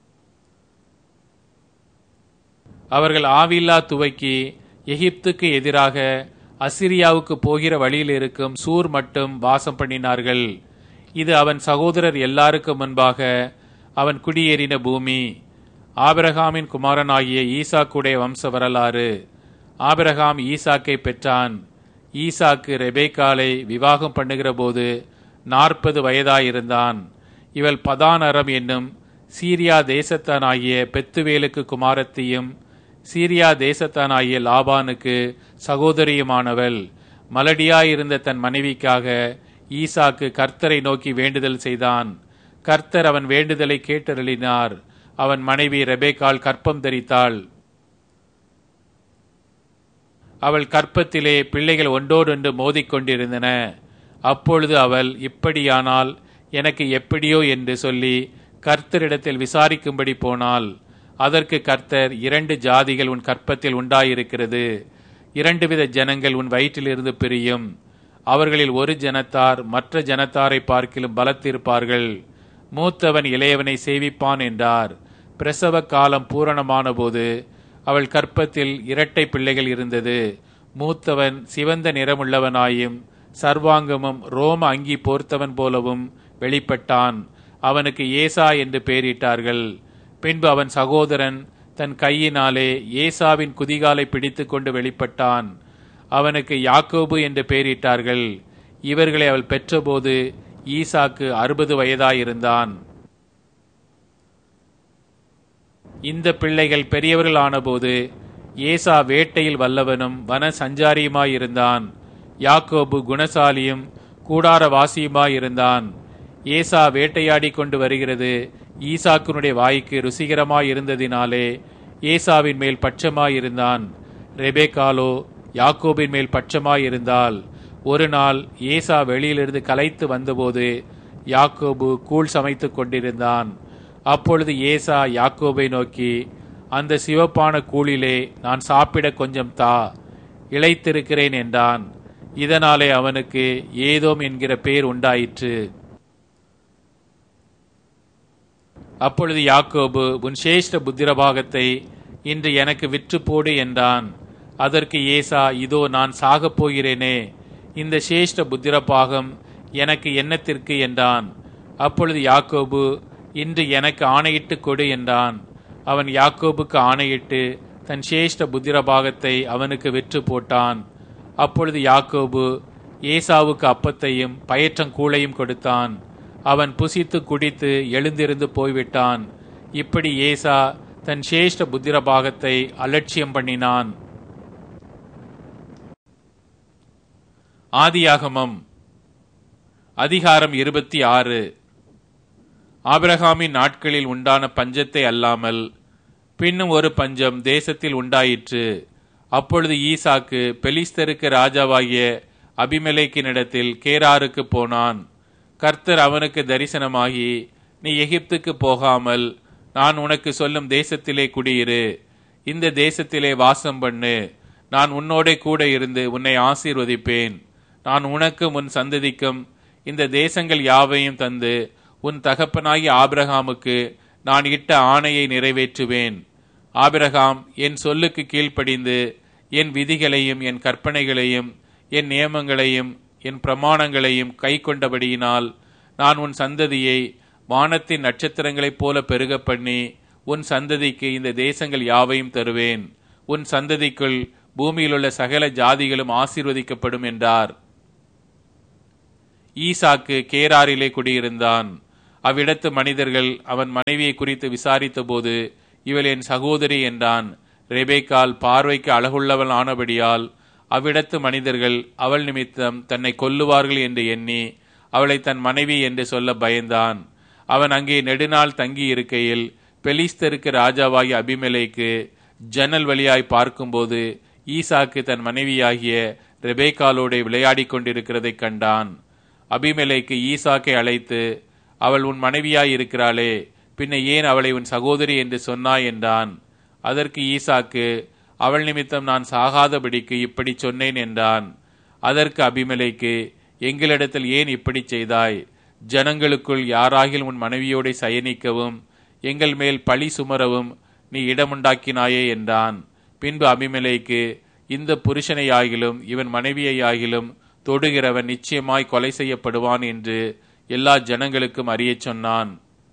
அவர்கள் ஆவில்லா துவக்கி எகிப்துக்கு எதிராக அசிரியாவுக்கு போகிற வழியில் இருக்கும் சூர் மட்டும் வாசம் பண்ணினார்கள். இது அவன் சகோதரர் எல்லாருக்கும் முன்பாக அவன் குடியேறின பூமி. ஆபிரகாமின் குமாரனாகிய ஈசாக்குடைய வம்ச வரலாறு. ஆபிரகாம் ஈசாக்கை பெற்றான். ஈசாக்கு ரெபேக்காலை விவாகம் பண்ணுகிற போது 40 வயதாயிருந்தான். இவள் பதான் அரம் என்னும் சீரியா தேசத்தானாகிய பெத்துவேலுக்கு குமாரத்தியும் சீரியா தேசத்தானாகிய லாபானுக்கு சகோதரியுமானவள். மலடியாயிருந்த தன் மனைவிக்காக ஈசாக்கு கர்த்தரை நோக்கி வேண்டுதல் செய்தான். கர்த்தர் அவன் வேண்டுதலை கேட்டருளினார். அவன் மனைவி ரெபேக்காள் கற்பம் தரித்தாள். அவள் கற்பத்திலே பிள்ளைகள் ஒன்றோடொன்று மோதிக்கொண்டிருந்தன. அப்பொழுது அவள், இப்படியானால் எனக்கு எப்படியோ என்று சொல்லி கர்த்தரிடத்தில் விசாரிக்கும்படி போனாள். அதற்கு கர்த்தர், 2 ஜாதிகள் உன் கற்பத்தில் உண்டாயிருக்கிறது, 2 வித ஜனங்கள் உன் வயிற்றிலிருந்து பிரியும். அவர்களில் ஒரு ஜனத்தார் மற்ற ஜனத்தாரை பார்க்கிலும் பலத்திருப்பார்கள். மூத்தவன் இளையவனை சேவிப்பான் என்றார். பிரசவ காலம் பூரணமான போது அவள் கற்பத்தில் 2 பிள்ளைகள் இருந்தது. மூத்தவன் சிவந்த நிறமுள்ளவனாயும் சர்வாங்கமும் ரோம அங்கி போர்த்தவன் போலவும் வெளிப்பட்டான். அவனுக்கு ஏசா என்று பெயரிட்டார்கள். பின்பு அவன் சகோதரன் தன் கையினாலே ஏசாவின் குதிகாலை பிடித்து கொண்டு வெளிப்பட்டான். அவனுக்கு யாக்கோபு என்று பெயரிட்டார்கள். இவர்களை அவள் பெற்றபோது ஈசாக்கு 60 வயதாயிருந்தான். இந்த பிள்ளைகள் பெரியவர்கள் ஆனபோது ஏசா வேட்டையில் வல்லவனும் வன சஞ்சாரியுமாயிருந்தான். யாக்கோபு குணசாலியும் கூடாரவாசியுமாயிருந்தான். ஏசா வேட்டையாடி கொண்டு வருகிறது ஈசாக்குனுடைய வாய்க்கு ருசிகரமாயிருந்ததினாலே ஏசாவின் மேல் பட்சமாயிருந்தான். ரெபேக்காலோ யாக்கோபின் மேல் பட்சமாயிருந்தாள். ஒரு நாள் ஏசா வெளியிலிருந்து களைத்து வந்தபோது யாக்கோபு கூழ் சமைத்து கொண்டிருந்தான். அப்பொழுது ஏசா யாக்கோபை நோக்கி, அந்த சிவப்பான கூழிலே நான் சாப்பிட கொஞ்சம் தா, இளைத்திருக்கிறேன் என்றான். இதனாலே அவனுக்கு ஏதோம் என்கிற பெயர் உண்டாயிற்று. அப்பொழுது யாக்கோபு, உன் சேஷ்ட புத்திரபாகத்தை இன்று எனக்கு விற்று போடு என்றான். அதற்கு ஏசா, இதோ நான் சாகப் போகிறேனே, இந்த சேஷ்ட புத்திரபாகம் எனக்கு என்னத்திற்கு என்றான். அப்பொழுது யாக்கோபு, இன்று எனக்கு ஆணையிட்டு கொடு என்றான். அவன் யாக்கோபுக்கு ஆணையிட்டு தன் சேஷ்ட புத்திரபாகத்தை அவனுக்கு விற்று போட்டான். அப்பொழுது யாக்கோபு ஏசாவுக்கு அப்பத்தையும் பயற்றங்கூளையும் கொடுத்தான். அவன் புசித்து குடித்து எழுந்திருந்து போய்விட்டான். இப்படி ஏசா தன் சேஷ்ட புத்திரபாகத்தை அலட்சியம் பண்ணினான். ஆதியாகமம் அதிகாரம் 26. ஆபிரகாமின் நாட்களில் உண்டான பஞ்சத்தை அல்லாமல் பின்னும் ஒரு பஞ்சம் தேசத்தில் உண்டாயிற்று. அப்பொழுது ஈசாக்கு பெலிஸ்தருக்கு ராஜாவாகிய அபிமெலேக்கினிடத்தில் கேராருக்கு போனான். கர்த்தர் அவனுக்கு தரிசனமாகி, நீ எகிப்துக்கு போகாமல் நான் உனக்கு சொல்லும் தேசத்திலே குடியிரு, இந்த தேசத்திலே வாசம் பண்ணு, நான் உன்னோடே கூட இருந்து உன்னை ஆசீர்வதிப்பேன். நான் உனக்கும் உன் சந்ததிக்கும் இந்த தேசங்கள் யாவையும் தந்து உன் தகப்பனாகிய ஆபிரகாமுக்கு நான் இட்ட ஆணையை நிறைவேற்றுவேன். ஆபிரகாம் என் சொல்லுக்கு கீழ்ப்படிந்து என் விதிகளையும் என் கற்பனைகளையும் என் நியமங்களையும் என் பிரமாணங்களையும் கை கொண்டபடியினால் நான் உன் சந்ததியை வானத்தின் நட்சத்திரங்களைப் போல பெருக பண்ணி உன் சந்ததிக்கு இந்த தேசங்கள் யாவையும் தருவேன். உன் சந்ததிக்குள் பூமியிலுள்ள சகல ஜாதிகளும் ஆசீர்வதிக்கப்படும் என்றார். ஈசாக்கு கேராரிலே குடியிருந்தான். அவ்விடத்து மனிதர்கள் அவன் மனைவியை குறித்து விசாரித்த போது, இவள் என் சகோதரி என்றான். ரெபேக்காள் பார்வைக்கு அழகுள்ளவள் ஆனபடியால் அவ்விடத்து மனிதர்கள் அவள் நிமித்தம் தன்னை கொல்லுவார்கள் என்று எண்ணி அவளை தன் மனைவி என்று சொல்ல பயந்தான். அவன் அங்கே நெடுநாள் தங்கி இருக்கையில் பெலிஸ்தருக்கு ராஜாவாகிய அபிமெலேக்கு ஜன்னல் வழியாய் பார்க்கும்போது ஈசாக்கு தன் மனைவியாகிய ரெபேக்காளோடு விளையாடி கொண்டிருக்கிறதை கண்டான். அபிமெலேக்கு ஈசாக்கை அழைத்து, அவள் உன் மனைவியாய் இருக்கிறாளே, பின்ன ஏன் அவளை உன் சகோதரி என்று சொன்னாய் என்றான். அதற்கு ஈசாக்கு, அவள் நிமித்தம் நான் சாகாதபடிக்கு இப்படி சொன்னேன் என்றான். அதற்கு அபிமெலேக்கு, எங்களிடத்தில் ஏன் இப்படி செய்தாய்? ஜனங்களுக்குள் யாராகில் உன் மனைவியோடு சயனிக்கவும் எங்கள் மேல் பழி சுமரவும் நீ இடமுண்டாக்கினாயே என்றான். பின்பு அபிமெலேக்கு, இந்த புருஷனையாகிலும் இவன் மனைவியையாகிலும் தொடுகிறவன் நிச்சயமாய் கொலை செய்யப்படுவான் என்று எல்லா ஜனங்களுக்கும் அறியச் சொன்னான்.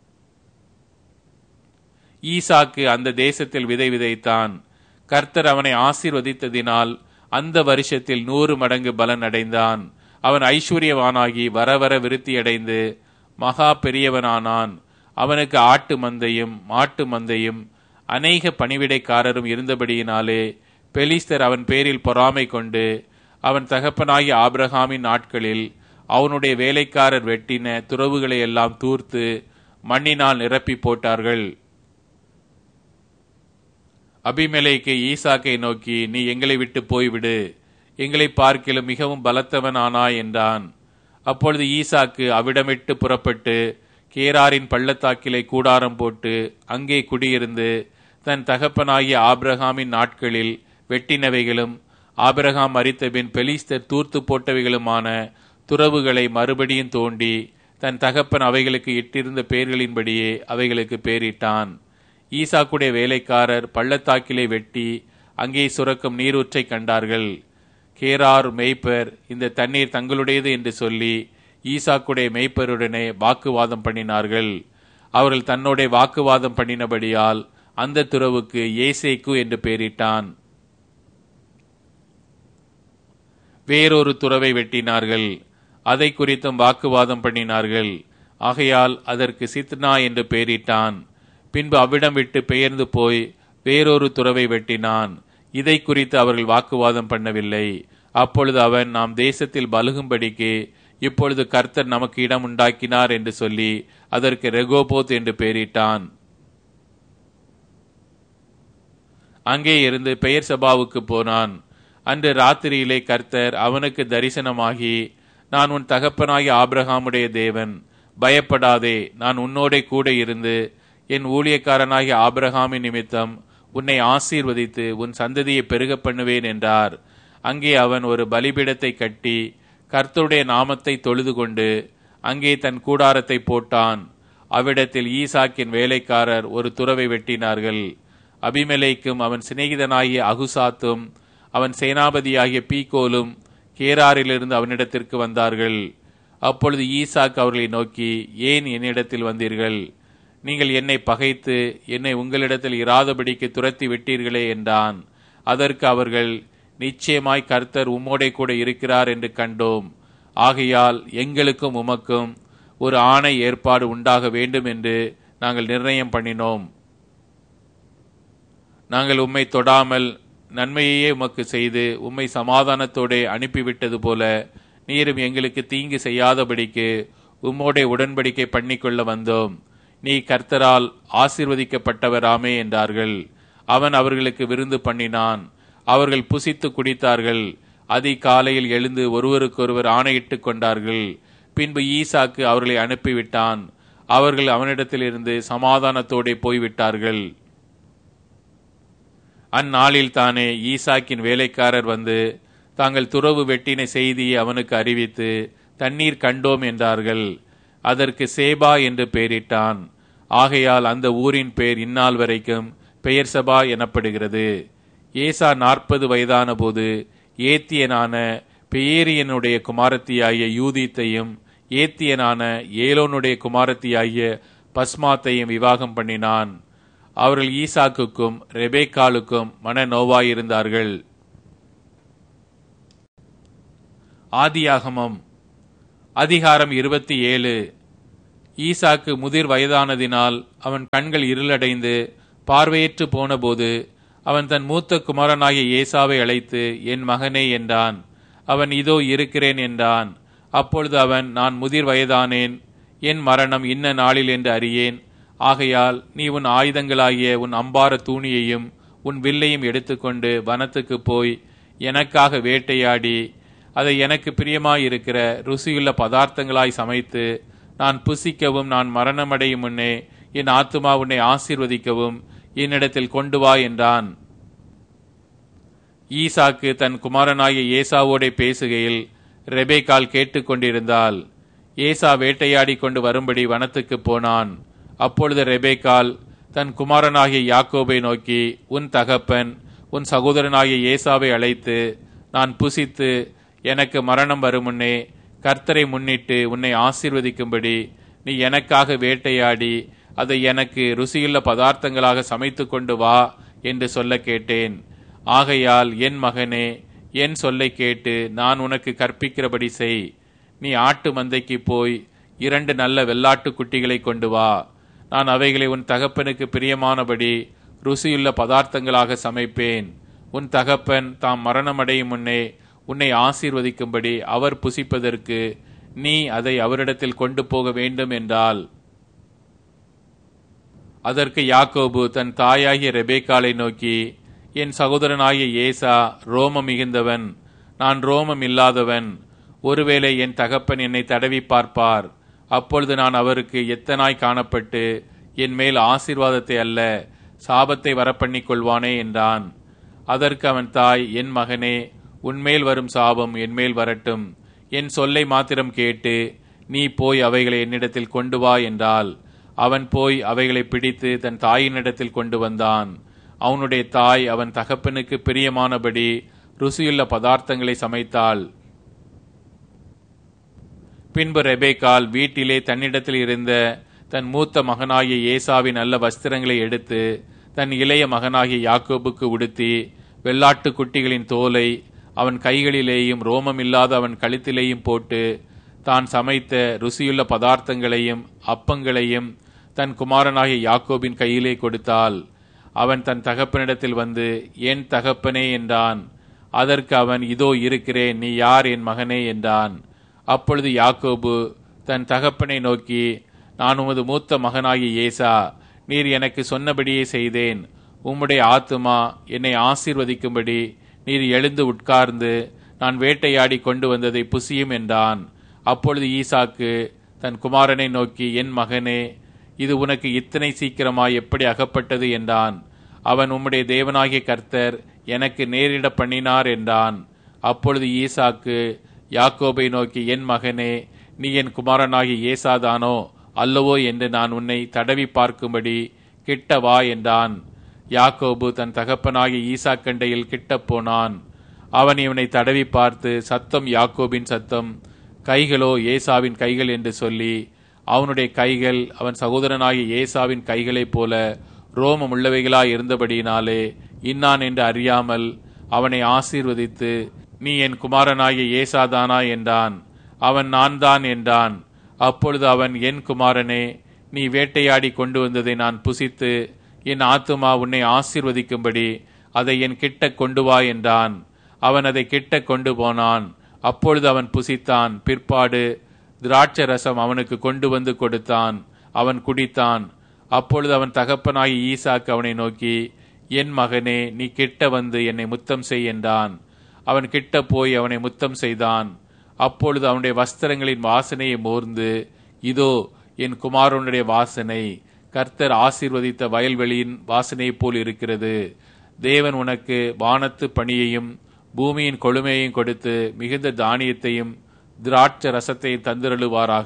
ஈசாக்கு அந்த தேசத்தில் விதை விதைத்தான். கர்த்தர் அவனை ஆசீர்வதித்ததினால் அந்த வருஷத்தில் 100 மடங்கு பலன் அடைந்தான். அவன் ஐஸ்வர்யவானாகி வர வர விருத்தியடைந்து மகா பெரியவனானான். அவனுக்கு ஆட்டு மந்தையும் மாட்டு மந்தையும் அநேக பணிவிடைக்காரரும் இருந்தபடியினாலே பெலிஸ்தர் அவன் பேரில் பொறாமை கொண்டு அவன் தகப்பனாகிய ஆபிரகாமின் நாட்களில் அவனுடைய வேலைக்காரர் வெட்டின துறவுகளை எல்லாம் தூர்த்து மண்ணினால் நிரப்பி போட்டார்கள். அபிமெலேக்கு ஈசாக்கை நோக்கி, நீ எங்களை விட்டு போய்விடு, எங்களை பார்க்கிலும் மிகவும் பலத்தவன் ஆனாய் என்றான். அப்பொழுது ஈசாக்கு அவ்விடமிட்டு புறப்பட்டு கேராரின் பள்ளத்தாக்கிலே கூடாரம் போட்டு அங்கே குடியிருந்து தன் தகப்பனாகிய ஆபிரகாமின் நாட்களில் வெட்டினவைகளும் ஆபிரகாம் மரித்தபின் பெலிஸ்தர் தூர்த்து போட்டவைகளுமான துறவுகளை மறுபடியும் தோண்டி தன் தகப்பன் அவைகளுக்கு இட்டிருந்த பெயர்களின்படியே அவைகளுக்கு பெயரிட்டான். ஈசாக்குடைய வேலைக்காரர் பள்ளத்தாக்கிலே வெட்டி அங்கே சுரக்கும் நீரூற்றை கண்டார்கள். கேரார் மேய்ப்பர் இந்த தண்ணீர் தங்களுடையது என்று சொல்லி ஈசாக்குடைய மேய்ப்பருடனே வாக்குவாதம் பண்ணினார்கள். அவர்கள் தன்னோட வாக்குவாதம் பண்ணினபடியால் அந்த துறவுக்கு ஏசேக்கு என்று பெயரிட்டான். வேறொரு துறவை வெட்டினார்கள், அதை குறித்தும் வாக்குவாதம் பண்ணினார்கள். ஆகையால் அதற்கு சித்னா என்று பெயரிட்டான். பின்பு அவ்விடம் விட்டு பெயர்ந்து போய் வேறொரு துறவை வெட்டினான். இதை குறித்து அவர்கள் வாக்குவாதம் பண்ணவில்லை. அப்பொழுது அவன், நாம் தேசத்தில் பலுகும்படிக்கு இப்பொழுது கர்த்தர் நமக்கு இடம் உண்டாக்கினார் என்று சொல்லி அதற்கு ரெகோபோத் என்று பெயரிட்டான். அங்கே இருந்து பெயர் சபாவுக்கு போனான். அன்று ராத்திரியிலே கர்த்தர் அவனுக்கு தரிசனமாகி, நான் உன் தகப்பனாகிய ஆபிரகாமுடைய தேவன், பயப்படாதே, நான் உன்னோட கூட இருந்து என் ஊழியக்காரனாகிய ஆபிரகாமின் நிமித்தம் உன்னை ஆசீர்வதித்து உன் சந்ததியை பெருக பண்ணுவேன் என்றார். அங்கே அவன் ஒரு பலிபீடத்தை கட்டி கர்த்தருடைய நாமத்தை தொழுது கொண்டு அங்கே தன் கூடாரத்தை போட்டான். அவ்விடத்தில் ஈசாக்கின் வேலைக்காரர் ஒரு துறவை வெட்டினார்கள். அபிமெலேக்கும் அவன் சிநேகிதனாகிய அகுசாத்தும் அவன் சேனாபதியாகிய பீகோலும் கேராரிலிருந்து அவனிடத்திற்கு வந்தார்கள். அப்பொழுது ஈசாக்கு அவர்களை நோக்கி, ஏன் என்னிடத்தில் வந்தீர்கள்? நீங்கள் என்னை பகைத்து என்னை உங்களிடத்தில் இராதபடிக்கு துரத்தி விட்டீர்களே என்றான். அதற்கு அவர்கள், நிச்சயமாய் கர்த்தர் உம்மோடே கூட இருக்கிறார் என்று கண்டோம். ஆகையால் எங்களுக்கும் உமக்கும் ஒரு ஆணை ஏற்பாடு உண்டாக வேண்டும் என்று நாங்கள் நிர்ணயம் பண்ணினோம். நாங்கள் உம்மை தொடாமல் நன்மையே உமக்கு செய்து உம்மை சமாதானத்தோടെ அனுப்பிவிட்டது போல நீரும் எங்களுக்கு தீங்கு செய்யாதபடிக்கு உம்மோடே உடன்படிக்கை பண்ணிக்கொள்ள வந்தோம். நீ கர்த்தரால் ஆசீர்வதிக்கப்பட்டவராமே என்றார்கள். அவன் அவர்களுக்கு விருந்து பண்ணினான். அவர்கள் புசித்து குடித்தார்கள். அதிகாலையில் எழுந்து ஒருவருக்கொருவர் ஆணையிட்டு கொண்டார்கள். பின்பு ஈசாக்கு அவர்களை அனுப்பிவிட்டான். அவர்கள் அவனிடத்திலிருந்து சமாதானத்தோടെ போய்விட்டார்கள். அந்நாளில் தானே ஈசாக்கின் வேலைக்காரர் வந்து தாங்கள் துறவு வெட்டின செய்தியை அவனுக்கு அறிவித்து தண்ணீர் கண்டோம் என்றார்கள். அதற்கு சேபா என்று பெயரிட்டான். ஆகையால் அந்த ஊரின் பெயர் இந்நாள் வரைக்கும் பெயர் சபா எனப்படுகிறது. ஏசா 40 வயதான போது ஏத்தியனான பெயேரியனுடைய குமாரத்தியாகிய யூதித்தையும் ஏத்தியனான ஏலோனுடைய குமாரத்தியாகிய பஸ்மாத்தையும் விவாகம் பண்ணினான். அவர்கள் ஈசாக்குக்கும் ரெபேக்காளுக்கும் மனநோவாயிருந்தார்கள். ஆதியாகமம் அதிகாரம் 27. ஈசாக்கு முதிர் வயதானதினால் அவன் கண்கள் இருளடைந்து பார்வையற்று போனபோது அவன் தன் மூத்த குமாரனாகிய ஏசாவை அழைத்து, என் மகனே என்றான். அவன், இதோ இருக்கிறேன் என்றான். அப்பொழுது அவன், நான் முதிர் வயதானேன், என் மரணம் இன்ன நாளில் என்று அறியேன். ஆகையால் நீ உன் ஆயுதங்களாகிய உன் அம்பார தூணியையும் உன் வில்லையும் எடுத்துக்கொண்டு வனத்துக்கு போய் எனக்காக வேட்டையாடி அதை எனக்கு பிரியமாயிருக்கிற ருசியுள்ள பதார்த்தங்களாய் சமைத்து நான் புசிக்கவும் நான் மரணமடையும் முன்னே என் ஆத்துமா உன்னை ஆசீர்வதிக்கவும் என்னிடத்தில் கொண்டு வா என்றான். ஈசாக்கு தன் குமாரனாகிய ஏசாவோடே பேசுகையில் ரெபேக்காள் கேட்டுக்கொண்டிருந்தாள். ஏசா வேட்டையாடி கொண்டு வரும்படி வனத்துக்கு போனான். அப்பொழுது ரெபேக்காள் தன் குமாரனாகிய யாக்கோபை நோக்கி, உன் தகப்பன் உன் சகோதரனாகிய ஏசாவை அழைத்து, நான் புசித்து எனக்கு மரணம் வரும் முன்னே கர்த்தரை முன்னிட்டு உன்னை ஆசீர்வதிக்கும்படி நீ எனக்காக வேட்டையாடி அதை எனக்கு ருசியுள்ள பதார்த்தங்களாக சமைத்து கொண்டு வா என்று சொல்ல கேட்டேன். ஆகையால் என் மகனே, என் சொல்லை கேட்டு நான் உனக்கு கற்பிக்கிறபடி செய். நீ ஆட்டு மந்தைக்கு போய் 2 நல்ல வெள்ளாட்டு குட்டிகளை கொண்டு வா. நான் அவைகளை உன் தகப்பனுக்கு பிரியமானபடி ருசியுள்ள பதார்த்தங்களாக சமைப்பேன். உன் தகப்பன் தாம் மரணமடையும் முன்னே உன்னை ஆசீர்வதிக்கும்படி அவர் புசிப்பதற்கு நீ அதை அவரிடத்தில் கொண்டு போக வேண்டும் என்றாள். அதற்கு யாக்கோபு தன் தாயாகிய ரெபேக்காளை நோக்கி, என் சகோதரனாகிய ஏசா ரோமம் மிகுந்தவன், நான் ரோமம் இல்லாதவன். ஒருவேளை என் தகப்பன் என்னை தடவி பார்ப்பார். அப்பொழுது நான் அவருக்கு எத்தனாய் காணப்பட்டு என் மேல் ஆசீர்வாதத்தை அல்ல சாபத்தை வரப்பண்ணிக் கொள்வானே என்றான். அதற்கு அவன் தாய், என் மகனே, உன்மேல் வரும் சாபம் என்மேல் வரட்டும். என் சொல்லை மாத்திரம் கேட்டு நீ போய் அவைகளை என்னிடத்தில் கொண்டு வா என்றாள். அவன் போய் அவைகளை பிடித்து தன் தாயினிடத்தில் கொண்டு வந்தான். அவனுடைய தாய் அவன் தகப்பனுக்கு பிரியமானபடி ருசியுள்ள பதார்த்தங்களை சமைத்தாள். பின்பு ரெபேக்காள் வீட்டிலே தன்னிடத்தில் இருந்த தன் மூத்த மகனாகிய ஏசாவின் நல்ல வஸ்திரங்களை எடுத்து தன் இளைய மகனாகிய யாக்கோபுக்கு உடுத்தி வெள்ளாட்டு குட்டிகளின் தோலை அவன் கைகளிலேயும் ரோமம் இல்லாத அவன் கழுத்திலேயும் போட்டு தான் சமைத்த ருசியுள்ள பதார்த்தங்களையும் அப்பங்களையும் தன் குமாரனாகிய யாக்கோபின் கையிலே கொடுத்தாள். அவன் தன் தகப்பனிடத்தில் வந்து, என் தகப்பனே என்றான். அதற்கு அவன், இதோ இருக்கிறேன், நீ யார் என் மகனே என்றான். அப்பொழுது யாக்கோபு தன் தகப்பனை நோக்கி, நான் உமது மூத்த மகனாகிய ஏசா, நீர் எனக்கு சொன்னபடியே செய்தேன். உம்முடைய ஆத்துமா என்னை ஆசீர்வதிக்கும்படி நீர் எழுந்து உட்கார்ந்து நான் வேட்டையாடி கொண்டு வந்ததை புசியும் என்றான். அப்பொழுது ஈசாக்கு தன் குமாரனை நோக்கி, என் மகனே, இது உனக்கு இத்தனை சீக்கிரமாய் எப்படி அகப்பட்டது என்றான். அவன், உம்முடைய தேவனாகிய கர்த்தர் எனக்கு நேரிட பண்ணினார் என்றான். அப்பொழுது ஈசாக்கு யாக்கோபை நோக்கி, என் மகனே, நீ என் குமாரனாகிய ஏசாதானோ அல்லவோ என்று நான் உன்னை தடவி பார்க்கும்படி கிட்ட வா என்றான். யாக்கோபு தன் தகப்பனாகிய ஈசாக்கண்டையில் கிட்ட போனான். அவன் இவனை தடவி பார்த்து, சத்தம் யாக்கோபின் சத்தம், கைகளோ ஏசாவின் கைகள் என்று சொல்லி, அவனுடைய கைகள் அவன் சகோதரனாகிய ஏசாவின் கைகளைப் போல ரோமம் உள்ளவைகளாய் இருந்தபடியினாலே இன்னான் என்று அறியாமல் அவனை ஆசீர்வதித்து, நீ என் குமாரனாகிய ஏசாதானா என்றான். அவன், நான் தான் என்றான். அப்பொழுது அவன், என் குமாரனே, நீ வேட்டையாடி கொண்டு வந்ததை நான் புசித்து என் ஆத்துமா உன்னை ஆசீர்வதிக்கும்படி அதை என் கிட்ட கொண்டு வா என்றான். அவன் அதை கிட்ட கொண்டு போனான். அப்பொழுது அவன் புசித்தான். பிற்பாடு திராட்சை ரசம் அவனுக்கு கொண்டு வந்து கொடுத்தான். அவன் குடித்தான். அப்பொழுது அவன் தகப்பனாகி ஈசாக்கு அவனை நோக்கி, என் மகனே, நீ கிட்ட வந்து என்னை முத்தம் செய் என்றான். அவன் கிட்ட போய் அவனை முத்தம் செய்தான். அப்பொழுது அவனுடைய வஸ்திரங்களின் வாசனையை மோர்ந்து, இதோ என் குமாரனுடைய வாசனை கர்த்தர் ஆசீர்வதித்த வயல்வெளியின் வாசனையைப் போல் இருக்கிறது. தேவன் உனக்கு வானத்து பணியையும் பூமியின் கொழுமையையும் கொடுத்து மிகுந்த தானியத்தையும் திராட்சை ரசத்தையும் தந்திரழுவாராக.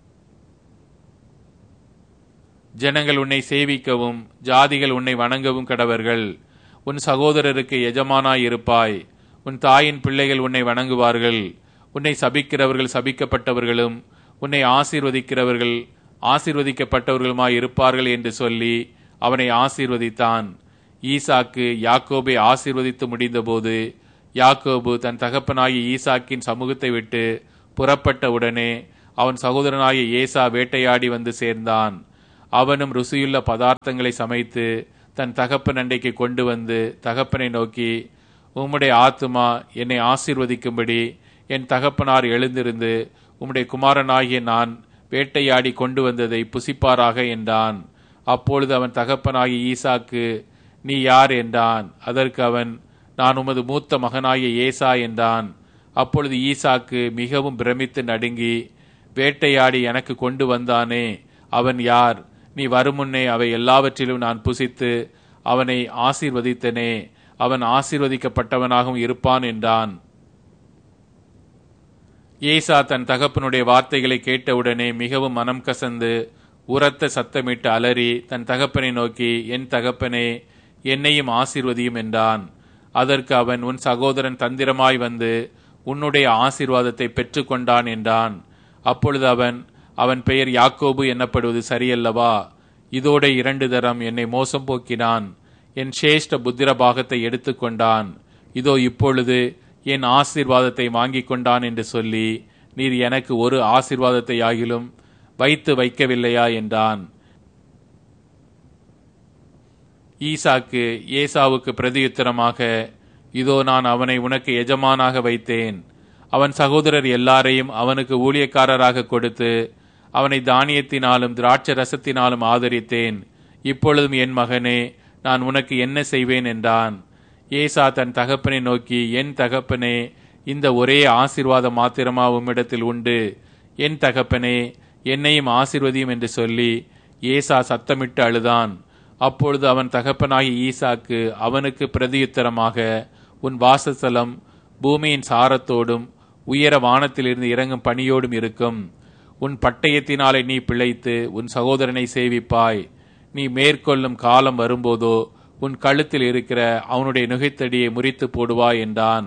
ஜனங்கள் உன்னை சேவிக்கவும் ஜாதிகள் உன்னை வணங்கவும் கடவர்கள். உன் சகோதரருக்கு எஜமானாய் இருப்பாய். உன் தாயின் பிள்ளைகள் உன்னை வணங்குவார்கள். உன்னை சபிக்கிறவர்கள் சபிக்கப்பட்டவர்களும் உன்னை ஆசீர்வதிக்கிறவர்கள் ஆசீர்வதிக்கப்பட்டவர்களுமாய் இருப்பார்கள் என்று சொல்லி அவனை ஆசீர்வதித்தான். ஈசாக்கு யாக்கோபை ஆசீர்வதித்து முடிந்தபோது யாக்கோபு தன் தகப்பனாகிய ஈசாக்கின் சமூகத்தை விட்டு புறப்பட்ட உடனே அவன் சகோதரனாகிய ஏசா வேட்டையாடி வந்து சேர்ந்தான். அவனும் ருசியுள்ள பதார்த்தங்களை சமைத்து தன் தகப்பன் அண்டைக்கு கொண்டு வந்து தகப்பனை நோக்கி, உம்முடைய ஆத்துமா என்னை ஆசீர்வதிக்கும்படி என் தகப்பனார் எழுந்திருந்து உம்முடைய குமாரனாகிய நான் வேட்டையாடி கொண்டு வந்ததை புசிப்பாராக என்றான். அப்பொழுது அவன் தகப்பனாகிய ஈசாக்கு, நீ யார் என்றான். அதற்கு அவன், நான் உமது மூத்த மகனாகிய ஏசா என்றான். அப்பொழுது ஈசாக்கு மிகவும் பிரமித்து நடுங்கி, வேட்டையாடி எனக்கு கொண்டு வந்தானே, அவன் யார்? நீ வருமுன்னே அவை எல்லாவற்றிலும் நான் புசித்து அவனை ஆசீர்வதித்தனே, அவன் ஆசீர்வதிக்கப்பட்டவனாகவும் இருப்பான் என்றான். ஏசா தன் தகப்பனுடைய வார்த்தைகளை கேட்டவுடனே மிகவும் மனம் கசந்து உரத்த சத்தமிட்டு அலறி தன் தகப்பனை நோக்கி, என் தகப்பனே, என்னையும் ஆசீர்வதியும் என்றான். அதற்கு அவன், உன் சகோதரன் தந்திரமாய் வந்து உன்னுடைய ஆசீர்வாதத்தை பெற்று கொண்டான் என்றான். அப்பொழுது அவன் பெயர் யாக்கோபு என்னப்படுவது சரியல்லவா? இதோட 2 தரம் என்னை மோசம் போக்கினான். என் சேஷ்ட புத்திர பாகத்தை எடுத்துக்கொண்டான். இதோ இப்பொழுது என் ஆசீர்வாதத்தை வாங்கி கொண்டான் என்று சொல்லி, நீர் எனக்கு ஒரு ஆசீர்வாதத்தை ஆகிலும் வைக்கவில்லையா என்றான். ஈசாக்கு ஏசாவுக்கு பிரதியுத்தரமாக, இதோ நான் அவனை உனக்கு எஜமானாக வைத்தேன். அவன் சகோதரர் எல்லாரையும் அவனுக்கு ஊழியக்காரராக கொடுத்து அவனை தானியத்தினாலும் திராட்சை ரசத்தினாலும் ஆதரித்தேன். இப்பொழுதும் என் மகனே, நான் உனக்கு என்ன செய்வேன் என்றான். ஏசா தன் தகப்பனை நோக்கி, என் தகப்பனே, இந்த ஒரே ஆசீர்வாதம் மாத்திரமா உம்மிடத்தில் உண்டு? என் தகப்பனே, என்னையும் ஆசீர்வதியும் என்று சொல்லி ஏசா சத்தமிட்டு அழுதான். அப்பொழுது அவன் தகப்பனாகி ஈசாக்கு அவனுக்கு பிரதியுத்தரமாக, உன் வாசஸ்தலம் பூமியின் சாரத்தோடும் உயர வானத்திலிருந்து இறங்கும் பனியோடும் இருக்கும். உன் பட்டயத்தினாலே நீ பிழைத்து உன் சகோதரனை சேவிப்பாய். நீ மேற்கொள்ளும் காலம் வரும்போதோ உன் கழுத்தில் இருக்கிற அவனுடைய நுகைத்தடியை முறித்து போடுவாய் என்றான்.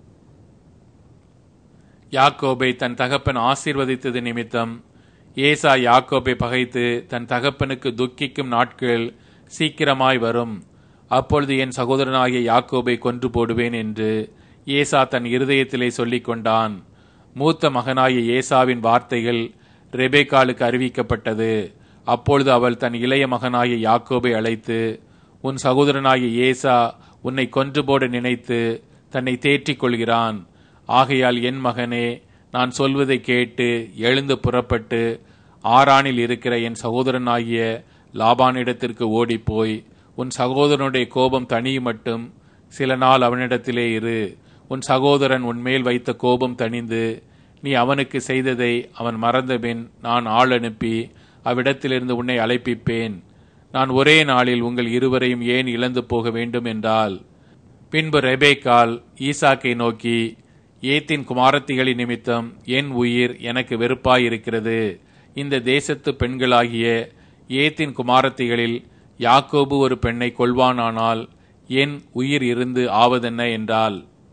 யாக்கோபை தன் தகப்பன் ஆசீர்வதித்தது நிமித்தம் ஏசா யாக்கோபை பகைத்து தன் தகப்பனுக்கு துக்கிக்கும் நாட்கள் சீக்கிரமாய் வரும். அப்பொழுது என் சகோதரனாகிய யாக்கோபை கொன்று போடுவேன் என்று ஏசா தன் இருதயத்திலே சொல்லிக் கொண்டான். மூத்த மகனாகிய ஏசாவின் வார்த்தைகள் ரெபேக்காளுக்கு அறிவிக்கப்பட்டது. அப்பொழுது அவள் தன் இளைய மகனாகிய யாக்கோபை அழைத்து, உன் சகோதரனாகிய ஏசா உன்னை கொன்று போட நினைத்து தன்னை தேற்றிக் கொள்கிறான். ஆகையால் என் மகனே, நான் சொல்வதை கேட்டு எழுந்து புறப்பட்டு ஆரானில் இருக்கிற என் சகோதரனாகிய லாபானிடத்திற்கு ஓடிப்போய் உன் சகோதரனுடைய கோபம் தணியும் மட்டும் சில நாள் அவனிடத்திலே இரு. உன் சகோதரன் உன்மேல் வைத்த கோபம் தணிந்து நீ அவனுக்கு செய்ததை அவன் மறந்தபின் நான் ஆள் அனுப்பி அவ்விடத்திலிருந்து உன்னை அழைப்பிப்பேன். நான் ஒரே நாளில் உங்கள் இருவரையும் ஏன் இழந்து போக வேண்டும் என்றால். பின்பு ரெபேக்காள் ஈசாக்கை நோக்கி, ஏத்தின் குமாரத்திகளின் நிமித்தம் என் உயிர் எனக்கு வெறுப்பாயிருக்கிறது. இந்த தேசத்து பெண்களாகிய ஏத்தின் குமாரத்திகளில் யாக்கோபு ஒரு பெண்ணை கொள்வானானால் என் உயிர் இருந்து ஆவதென்ன என்றாள்.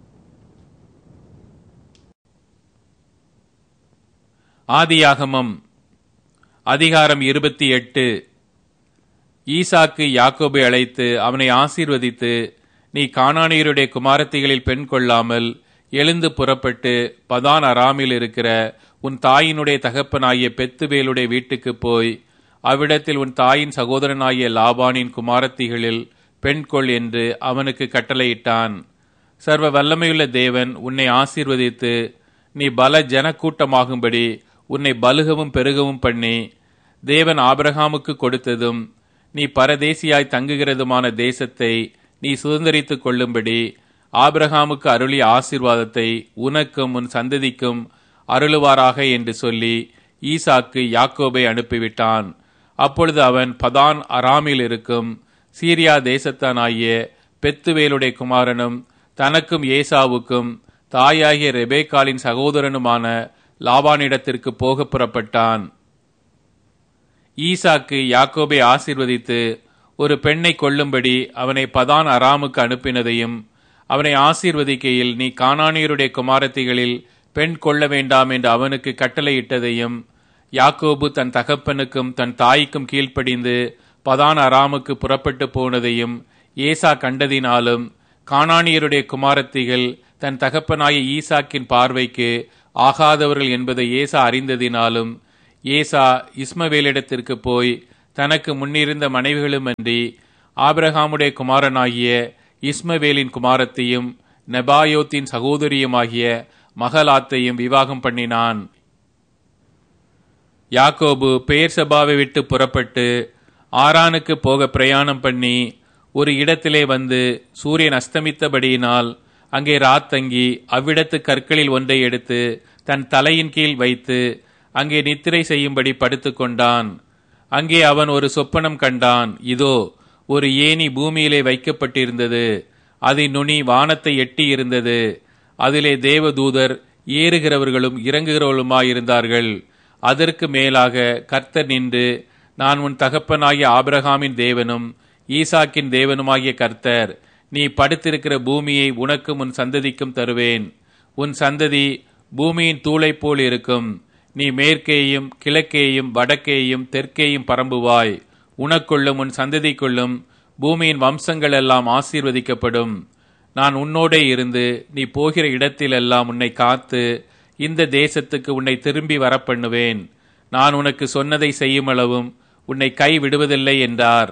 ஆதியாகமம் அதிகாரம் 28. ஈசாக்கு யாக்கோபை அழைத்து அவனை ஆசீர்வதித்து, நீ கானானியருடைய குமாரத்திகளில் பெண் கொள்ளாமல் எழுந்து புறப்பட்டு பதான் அராமில் இருக்கிற உன் தாயினுடைய தகப்பனாகிய பெத்துவேலுடைய வீட்டுக்கு போய் அவ்விடத்தில் உன் தாயின் சகோதரனாகிய லாபானின் குமாரத்திகளில் பெண் கொள் என்று அவனுக்கு கட்டளையிட்டான். சர்வ வல்லமையுள்ள தேவன் உன்னை ஆசீர்வதித்து நீ பல ஜனக்கூட்டமாகும்படி உன்னை பலுகவும் பெருகவும் பண்ணி, தேவன் ஆபிரகாமுக்கு கொடுத்ததும் நீ பரதேசியாய் தங்குகிறதுமான தேசத்தை நீ சுதந்தரித்துக் கொள்ளும்படி ஆபிரகாமுக்கு அருளிய ஆசீர்வாதத்தை உனக்கும் உன் சந்ததிக்கும் அருளுவாராக என்று சொல்லி ஈசாக்கு யாக்கோபை அனுப்பிவிட்டான். அப்பொழுது அவன் பதான் அராமில் இருக்கும் சீரியா தேசத்தானாகிய பெத்துவேலுடைய குமாரனும் தனக்கும் ஏசாவுக்கும் தாயாகிய ரெபேக்காளின் சகோதரனுமான லாபானிடத்திற்கு போக புறப்பட்டான். ஈசாக்கு யாக்கோபை ஆசீர்வதித்து ஒரு பெண்ணை கொள்ளும்படி அவனை பதான் அராமுக்கு அனுப்பினதையும், அவனை ஆசீர்வதிக்கையில் நீ கானானியருடைய குமாரத்திகளில் பெண் கொள்ள வேண்டாம் என்று அவனுக்கு கட்டளையிட்டதையும், யாக்கோபு தன் தகப்பனுக்கும் தன் தாய்க்கும் கீழ்ப்படிந்து பதான் அராமுக்கு புறப்பட்டு போனதையும் ஏசா கண்டதினாலும் கானானியருடைய குமாரத்திகள் தன் தகப்பனாகிய ஈசாக்கின் பார்வைக்கு ஆகாதவர்கள் என்பதை ஏசா அறிந்ததினாலும் ஏசா இஸ்மவேலிடத்திற்கு போய் தனக்கு முன்னிருந்த மனைவிகளுமன்றி ஆபிரகாமுடைய குமாரனாகிய இஸ்மவேலின் குமாரத்தையும் நெபாயோத்தின் சகோதரியுமாகிய மகலாத்தையும் விவாகம் பண்ணினான். யாக்கோபு பெயர்சபாவை விட்டு புறப்பட்டு ஆரானுக்கு போக பிரயாணம் பண்ணி ஒரு இடத்திலே வந்து சூரியன் அஸ்தமித்தபடியினால் அங்கே ராத்தங்கி அவ்விடத்து கற்களில் ஒன்றை எடுத்து தன் தலையின் கீழ் வைத்து அங்கே நித்திரை செய்யும்படி படுத்துக் கொண்டான். அங்கே அவன் ஒரு சொப்பனம் கண்டான். இதோ, ஒரு ஏணி பூமியிலே வைக்கப்பட்டிருந்தது. அதன் நுனி வானத்தை எட்டி இருந்தது. அதிலே தேவதூதர் ஏறுகிறவர்களும் இறங்குகிறவர்களுமாயிருந்தார்கள். அதற்கு மேலாக கர்த்தர் நின்று, நான் உன் தகப்பனாகிய ஆபிரகாமின் தேவனும் ஈசாக்கின் தேவனுமாகிய கர்த்தர், நீ படுத்திருக்கிற பூமியை உனக்கும் உன் சந்ததிக்கும் தருவேன். உன் சந்ததி பூமியின் தூளைப் போல் இருக்கும். நீ மேற்கேயும் கிழக்கேயும் வடக்கேயும் தெற்கேயும் பரம்புவாய். உனக்குள்ளும் உன் சந்ததிக்குள்ளும் பூமியின் வம்சங்கள் எல்லாம் ஆசீர்வதிக்கப்படும். நான் உன்னோடே இருந்து நீ போகிற இடத்திலெல்லாம் உன்னை காத்து இந்த தேசத்துக்கு உன்னை திரும்பி வரப்பண்ணுவேன். நான் உனக்கு சொன்னதை செய்யுமளவும் உன்னை கை விடுவதில்லை என்றார்.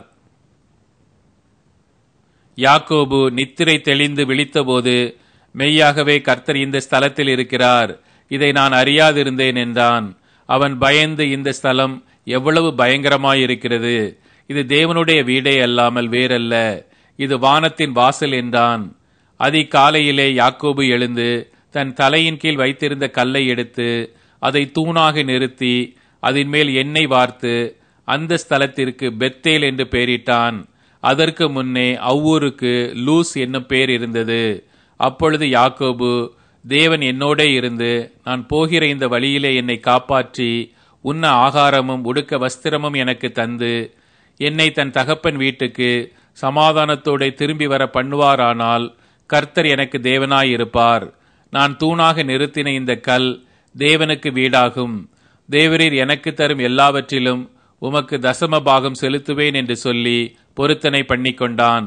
யாக்கோபு நித்திரை தெளிந்து விழித்தபோது, மெய்யாகவே கர்த்தர் இந்த ஸ்தலத்தில் இருக்கிறார், இதை நான் அறியாதிருந்தேன் என்றான். அவன் பயந்து, இந்த ஸ்தலம் எவ்வளவு பயங்கரமாயிருக்கிறது, இது தேவனுடைய வீடே அல்லாமல் வேறல்ல, இது வானத்தின் வாசல் என்றான். அதிகாலையிலே யாக்கோபு எழுந்து தன் தலையின் கீழ் வைத்திருந்த கல்லை எடுத்து அதை தூணாக நிறுத்தி அதன் மேல் எண்ணெய் வார்த்து அந்த ஸ்தலத்திற்கு பெத்தேல் என்று பெயரிட்டான். அதற்கு முன்னே அவ்வூருக்கு லூஸ் என்னும் பெயர் இருந்தது. அப்பொழுது யாக்கோபு, தேவன் என்னோடே இருந்து நான் போகிற இந்த வழியிலே என்னை காப்பாற்றி உண்ண ஆகாரமும் உடுக்க வஸ்திரமும் எனக்கு தந்து என்னை தன் தகப்பன் வீட்டுக்கு சமாதானத்தோடு திரும்பி வர பண்ணுவாரானால் கர்த்தர் எனக்கு தேவனாயிருப்பார். நான் தூணாக நிறுத்தின இந்த கல் தேவனுக்கு வீடாகும். தேவரீர் எனக்கு தரும் எல்லாவற்றிலும் உமக்கு தசம பாகம் செலுத்துவேன் என்று சொல்லி பொருத்தனை பண்ணிக்கொண்டான்.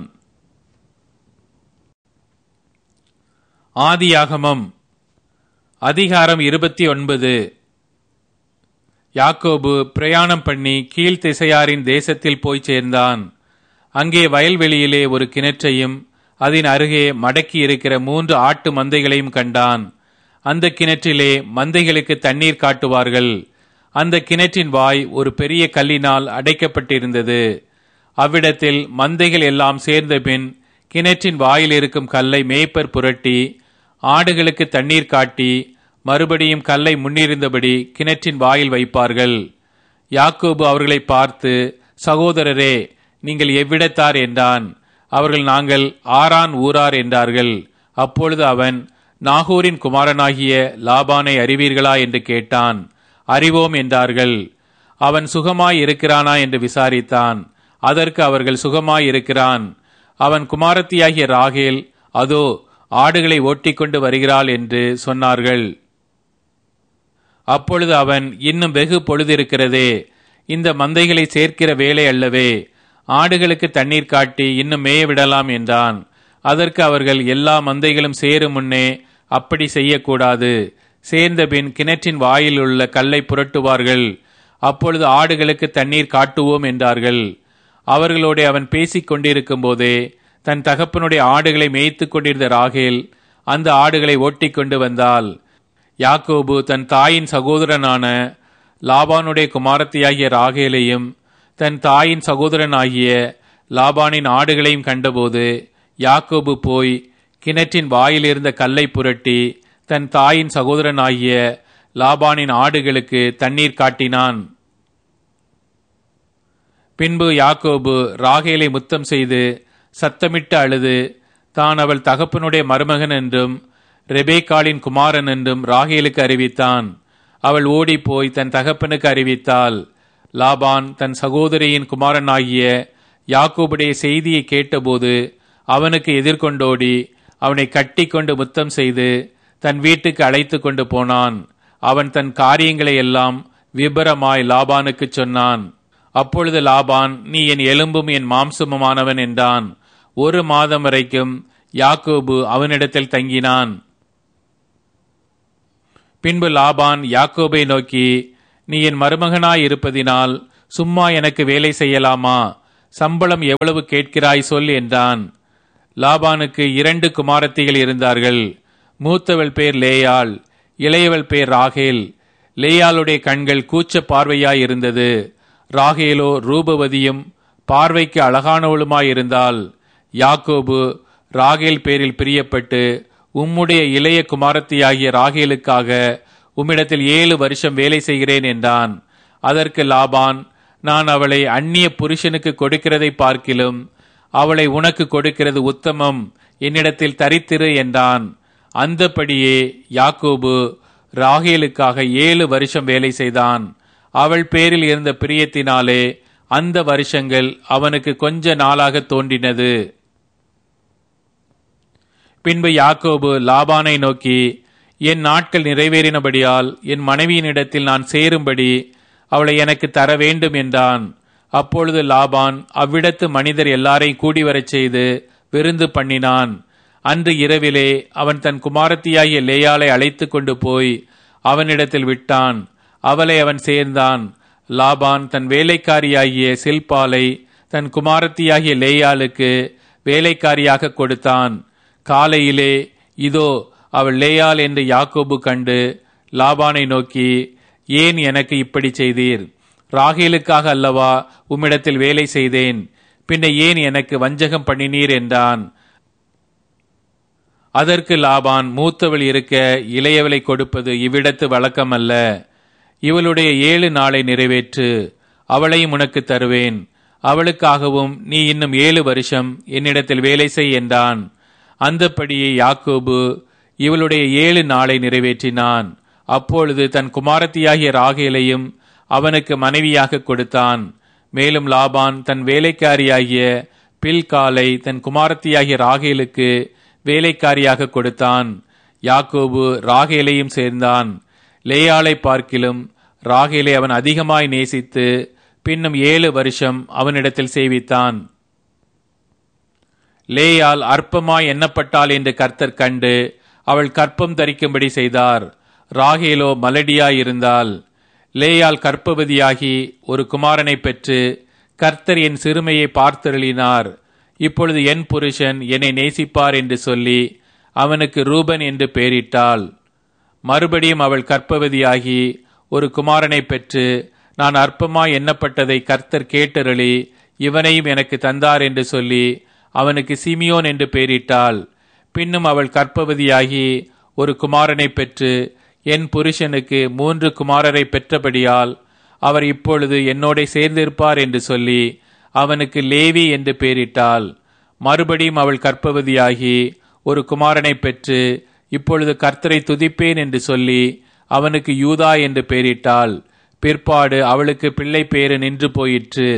ஆதியாகமம் அதிகாரம் 29. யாக்கோபு பிரயாணம் பண்ணி கீழ்த்திசையாரின் தேசத்தில் போய் சேர்ந்தான். அங்கே வயல்வெளியிலே ஒரு கிணற்றையும் அதன் அருகே மடக்கி இருக்கிற 3 ஆட்டு மந்தைகளையும் கண்டான். அந்த கிணற்றிலே மந்தைகளுக்கு தண்ணீர் காட்டுவார்கள். அந்த கிணற்றின் வாய் ஒரு பெரிய கல்லினால் அடைக்கப்பட்டிருந்தது. அவ்விடத்தில் மந்தைகள் எல்லாம் சேர்ந்த பின் கிணற்றின் வாயில் இருக்கும் கல்லை மேய்ப்பர் புரட்டி ஆடுகளுக்கு தண்ணீர் காட்டி மறுபடியும் கல்லை முன்னிருந்தபடி கிணற்றின் வாயில் வைப்பார்கள். யாக்கோபு அவர்களை பார்த்து, சகோதரரே, நீங்கள் எவ்விடத்தார் என்றான். அவர்கள், நாங்கள் ஆரான் ஊரார் என்றார்கள். அப்பொழுது அவன், நாகூரின் குமாரனாகிய லாபானை அறிவீர்களா என்று கேட்டான். அறிவோம் என்றார்கள். அவன் சுகமாய் இருக்கிறானா என்று விசாரித்தான். அதற்கு அவர்கள், சுகமாய் இருக்கிறான். அவன் குமாரத்தியாகிய ராகேல் அதோ ஆடுகளை ஓட்டிக்கொண்டு வருகிறாள் என்று சொன்னார்கள். அப்பொழுது அவன், இன்னும் வெகு பொழுதிருக்கிறதே, இந்த மந்தைகளை சேர்க்கிற வேலை அல்லவே, ஆடுகளுக்கு தண்ணீர் காட்டி இன்னும் மேய விடலாம் என்றான். அதற்கு அவர்கள், எல்லா மந்தைகளும் சேரும் முன்னே அப்படி செய்யக்கூடாது. சேர்ந்த பின் கிணற்றின் வாயில் உள்ள கல்லை புரட்டுவார்கள். அப்பொழுது ஆடுகளுக்கு தண்ணீர் காட்டுவோம் என்றார்கள். அவர்களோடு அவன் பேசிக் கொண்டிருக்கும் போதே தன் தகப்பனுடைய ஆடுகளை மேய்த்து கொண்டிருந்த ராகேல் அந்த ஆடுகளை ஓட்டிக்கொண்டு வந்தாள். யாக்கோபு தன் தாயின் சகோதரனான லாபானுடைய குமாரத்தியாகிய ராகேலையும் தன் தாயின் சகோதரனாகிய லாபானின் ஆடுகளையும் கண்டபோது யாக்கோபு போய் கிணற்றின் வாயிலிருந்த கல்லை புரட்டி தன் தாயின் சகோதரனாகிய லாபானின் ஆடுகளுக்கு தண்ணீர் காட்டினான். பின்பு யாக்கோபு ராகேலை முத்தம் செய்து சத்தமிட்டு அழுது தான் அவள் தகப்பனுடைய மருமகன் என்றும் ரெபேக்காளின் குமாரன் என்றும் ராகேலுக்கு அறிவித்தான். அவள் ஓடிப்போய் தன் தகப்பனுக்கு அறிவித்தாள். லாபான் தன் சகோதரியின் குமாரனாகிய யாக்கோபுடைய செய்தியை கேட்டபோது அவனுக்கு எதிர்கொண்டோடி அவனை கட்டி கொண்டு முத்தம் செய்து தன் வீட்டுக்கு அழைத்து கொண்டு போனான். அவன் தன் காரியங்களை எல்லாம் விபரமாய் லாபானுக்கு சொன்னான். அப்பொழுது லாபான், நீ என் எலும்பும் என் மாம்சமுமானவன் என்றான். 1 மாதம் வரைக்கும் யாக்கோபு அவனிடத்தில் தங்கினான். பின்பு லாபான் யாக்கோபை நோக்கி, நீ என் மருமகனாய் இருப்பதினால் சும்மா எனக்கு வேலை செய்யலாமா? சம்பளம் எவ்வளவு கேட்கிறாய் சொல் என்றான். லாபானுக்கு 2 குமாரத்திகள் இருந்தார்கள். மூத்தவள் பேர் லேயாள், இளையவள் பேர் ராகேல். லேயாளுடைய கண்கள் கூச்ச பார்வையாய் இருந்தது. ராகேலோ ரூபவதியும் பார்வைக்கு அழகானவளுமாயிருந்தாள். யாக்கோபு ராகேல் பேரில் பிரியப்பட்டு, உம்முடைய இளைய குமாரத்தியாகிய ராகேலுக்காக உம்மிடத்தில் 7 வருஷம் வேலை செய்கிறேன் என்றான். அதற்கு லாபான், நான் அவளை அந்நிய புருஷனுக்கு கொடுக்கிறதை பார்க்கிலும் அவளை உனக்கு கொடுக்கிறது உத்தமம், என்னிடத்தில் தரித்திரு என்றான். அந்தபடியே யாக்கோபு ராகேலுக்காக 7 வருஷம் வேலை செய்தான். அவள் பேரில் இருந்த பிரியத்தினாலே அந்த வருஷங்கள் அவனுக்கு கொஞ்ச நாளாக தோன்றினது. பின்பு யாக்கோபு லாபானை நோக்கி, என் நாட்கள் நிறைவேறினபடியால் என் மனைவியினிடத்தில் நான் சேரும்படி அவளை எனக்கு தர வேண்டும் என்றான். அப்பொழுது லாபான் அவ்விடத்து மனிதர் எல்லாரையும் கூடி வரச் செய்து விருந்து பண்ணினான். அன்று இரவிலே அவன் தன் குமாரத்தியாகிய லேயாளை அழைத்து கொண்டு போய் அவனிடத்தில் விட்டான். அவளை அவன் சேர்ந்தான். லாபான் தன் வேலைக்காரியாகிய சில்பாலை தன் குமாரத்தியாகிய லேயாளுக்கு வேலைக்காரியாக கொடுத்தான். காலையிலே இதோ அவள் லேயாள் என்று யாக்கோபு கண்டு லாபானை நோக்கி, ஏன் எனக்கு இப்படி செய்தீர்? ராகேலுக்காக அல்லவா உம்மிடத்தில் வேலை செய்தேன், பின்ன ஏன் எனக்கு வஞ்சகம் பண்ணினீர் என்றான். அதற்கு லாபான், மூத்தவள் இருக்க இளையவளை கொடுப்பது இவ்விடத்து வழக்கமல்ல. இவளுடைய 7 நாளை நிறைவேற்று, அவளையும் உனக்கு தருவேன். அவளுக்காகவும் நீ இன்னும் 7 வருஷம் என்னிடத்தில் வேலை செய் என்றான். அந்தப்படியே யாக்கோபு இவளுடைய 7 நாளை நிறைவேற்றினான். அப்பொழுது தன் குமாரத்தியாகிய ராகேலையும் அவனுக்கு மனைவியாக கொடுத்தான். மேலும் லாபான் தன் வேலைக்காரியாகிய பில்காலை தன் குமாரத்தியாகிய ராகேலுக்கு வேலைக்காரியாக கொடுத்தான். யாக்கோபு ராகேலையும் சேர்ந்தான். லேயாளை பார்க்கிலும் ராகேலை அவன் அதிகமாய் நேசித்து பின்னும் 7 வருஷம் அவனிடத்தில் சேவித்தான். லேயாள் அற்பமாய் எண்ணப்பட்டாள் என்று கர்த்தர் கண்டு அவள் கற்பம் தரிக்கும்படி செய்தார். ராகேலோ மலடியாயிருந்தாள். லேயாள் கர்ப்பவதியாகி ஒரு குமாரனை பெற்று, கர்த்தர் என் சிறுமையை பார்த்தருளினார், இப்பொழுது என் புருஷன் என்னை நேசிப்பார் என்று சொல்லி அவனுக்கு ரூபன் என்று பெயரிட்டாள். மறுபடியும் அவள் கர்ப்பவதியாகி ஒரு குமாரனை பெற்று, நான் அற்பமாய் எண்ணப்பட்டதை கர்த்தர் கேட்டருளி இவனையும் எனக்கு தந்தார் என்று சொல்லி அவனுக்கு சிமியோன் என்று பெயரிட்டாள். பின்னும் அவள் கர்ப்பவதியாகி ஒரு குமாரனை பெற்று, என் புருஷனுக்கு 3 குமாரரை பெற்றபடியால் அவர் இப்பொழுது என்னோட சேர்ந்திருப்பார் என்று சொல்லி அவனுக்கு லேவி என்று பெயரிட்டாள். மறுபடியும் அவள் கர்ப்பவதியாகி ஒரு குமாரனை பெற்று, இப்பொழுது கர்த்தரை துதிப்பேன் என்று சொல்லி அவனுக்கு யூதா என்று பெயரிட்டாள். பிற்பாடு அவளுக்கு பிள்ளை பேறு நின்று போயிற்று.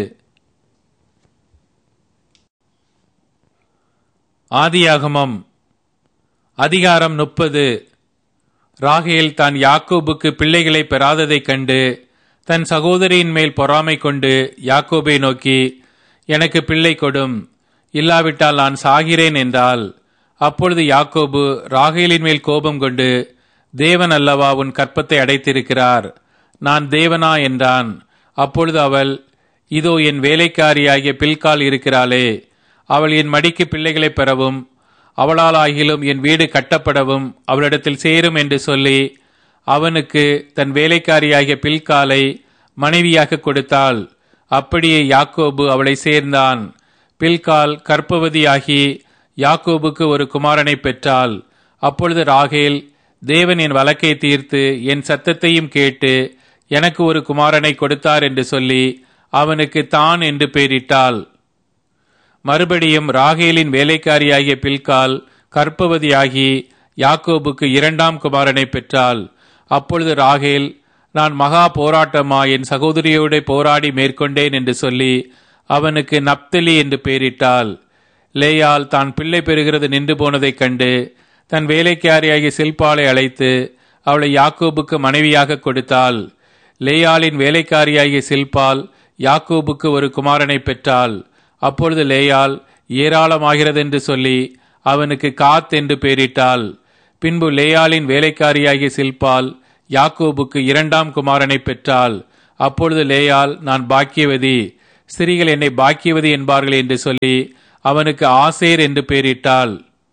ஆதியாகமம் அதிகாரம் 30. ராகேல் தான் யாக்கோபுக்கு பிள்ளைகளை பெறாததைக் கண்டு தன் சகோதரியின் மேல் பொறாமை கொண்டு யாக்கோபை நோக்கி, எனக்கு பிள்ளை கொடும், இல்லாவிட்டால் நான் சாகிறேன் என்றாள். அப்பொழுது யாக்கோபு ராகேலின் மேல் கோபம் கொண்டு, தேவன் அல்லவா உன் கற்பத்தை அடைத்திருக்கிறார், நான் தேவனா என்றான். அப்பொழுது அவள், இதோ என் வேலைக்காரியாகிய பில்கால் இருக்கிறாளே, அவள் என் மடிக்கு பிள்ளைகளை பெறவும் அவளால் ஆகிலும் என் வீடு கட்டப்படவும் அவளிடத்தில் சேரும் என்று சொல்லி அவனுக்கு தன் வேலைக்காரியாகிய பில்காலை மனைவியாக கொடுத்தாள். அப்படியே யாக்கோபு அவளை சேர்ந்தான். பில்கால் கர்ப்பவதியாகி யாக்கோபுக்கு ஒரு குமாரனை பெற்றாள். அப்பொழுது ராகேல், தேவன் என் வழக்கை தீர்த்து என் சத்தத்தையும் கேட்டு எனக்கு ஒரு குமாரனை கொடுத்தார் என்று சொல்லி அவனுக்கு தான் என்று பெயரிட்டாள். மறுபடியும் ராகேலின் வேலைக்காரியாகிய பில்கால் கர்ப்பவதியாகி யாக்கோபுக்கு 2ஆம் குமாரனை பெற்றாள். அப்பொழுது ராகேல், நான் மகா போராட்டமா என் சகோதரியோடு போராடி மேற்கொண்டேன் என்று சொல்லி அவனுக்கு நப்தலி என்று பெயரிட்டாள். லேயாள் தான் பிள்ளை பெறுகிறது நின்று போனதைக் கண்டு தன் வேலைக்காரியாகிய சில்பாலை அழைத்து அவளை யாக்கோபுக்கு மனைவியாக கொடுத்தாள். லேயாளின் வேலைக்காரியாகிய சில்பால் யாக்கோபுக்கு ஒரு குமாரனை பெற்றாள். அப்பொழுது லேயாள் ஏராளமாகிறது என்று சொல்லி அவனுக்கு காத் என்று பெயரிட்டாள். பின்பு லேயாளின் வேலைக்காரியாகிய சில்பால் யாக்கோபுக்கு 2ஆம் குமாரனை பெற்றாள். அப்பொழுது லேயாள், நான் பாக்கியவதி, ஸ்திரீகள் என்னை பாக்கியவதி என்பார்கள் என்று சொல்லி அவனுக்கு ஆசேர் என்று பெயரிட்டாள்.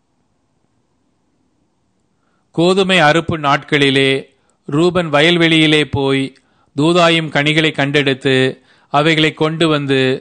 கோதுமை அறுப்பு நாட்களிலே ரூபன் வயல்வெளியிலே போய் தூதாயும் கனிகளை கண்டெடுத்து அவைகளை கொண்டு வந்து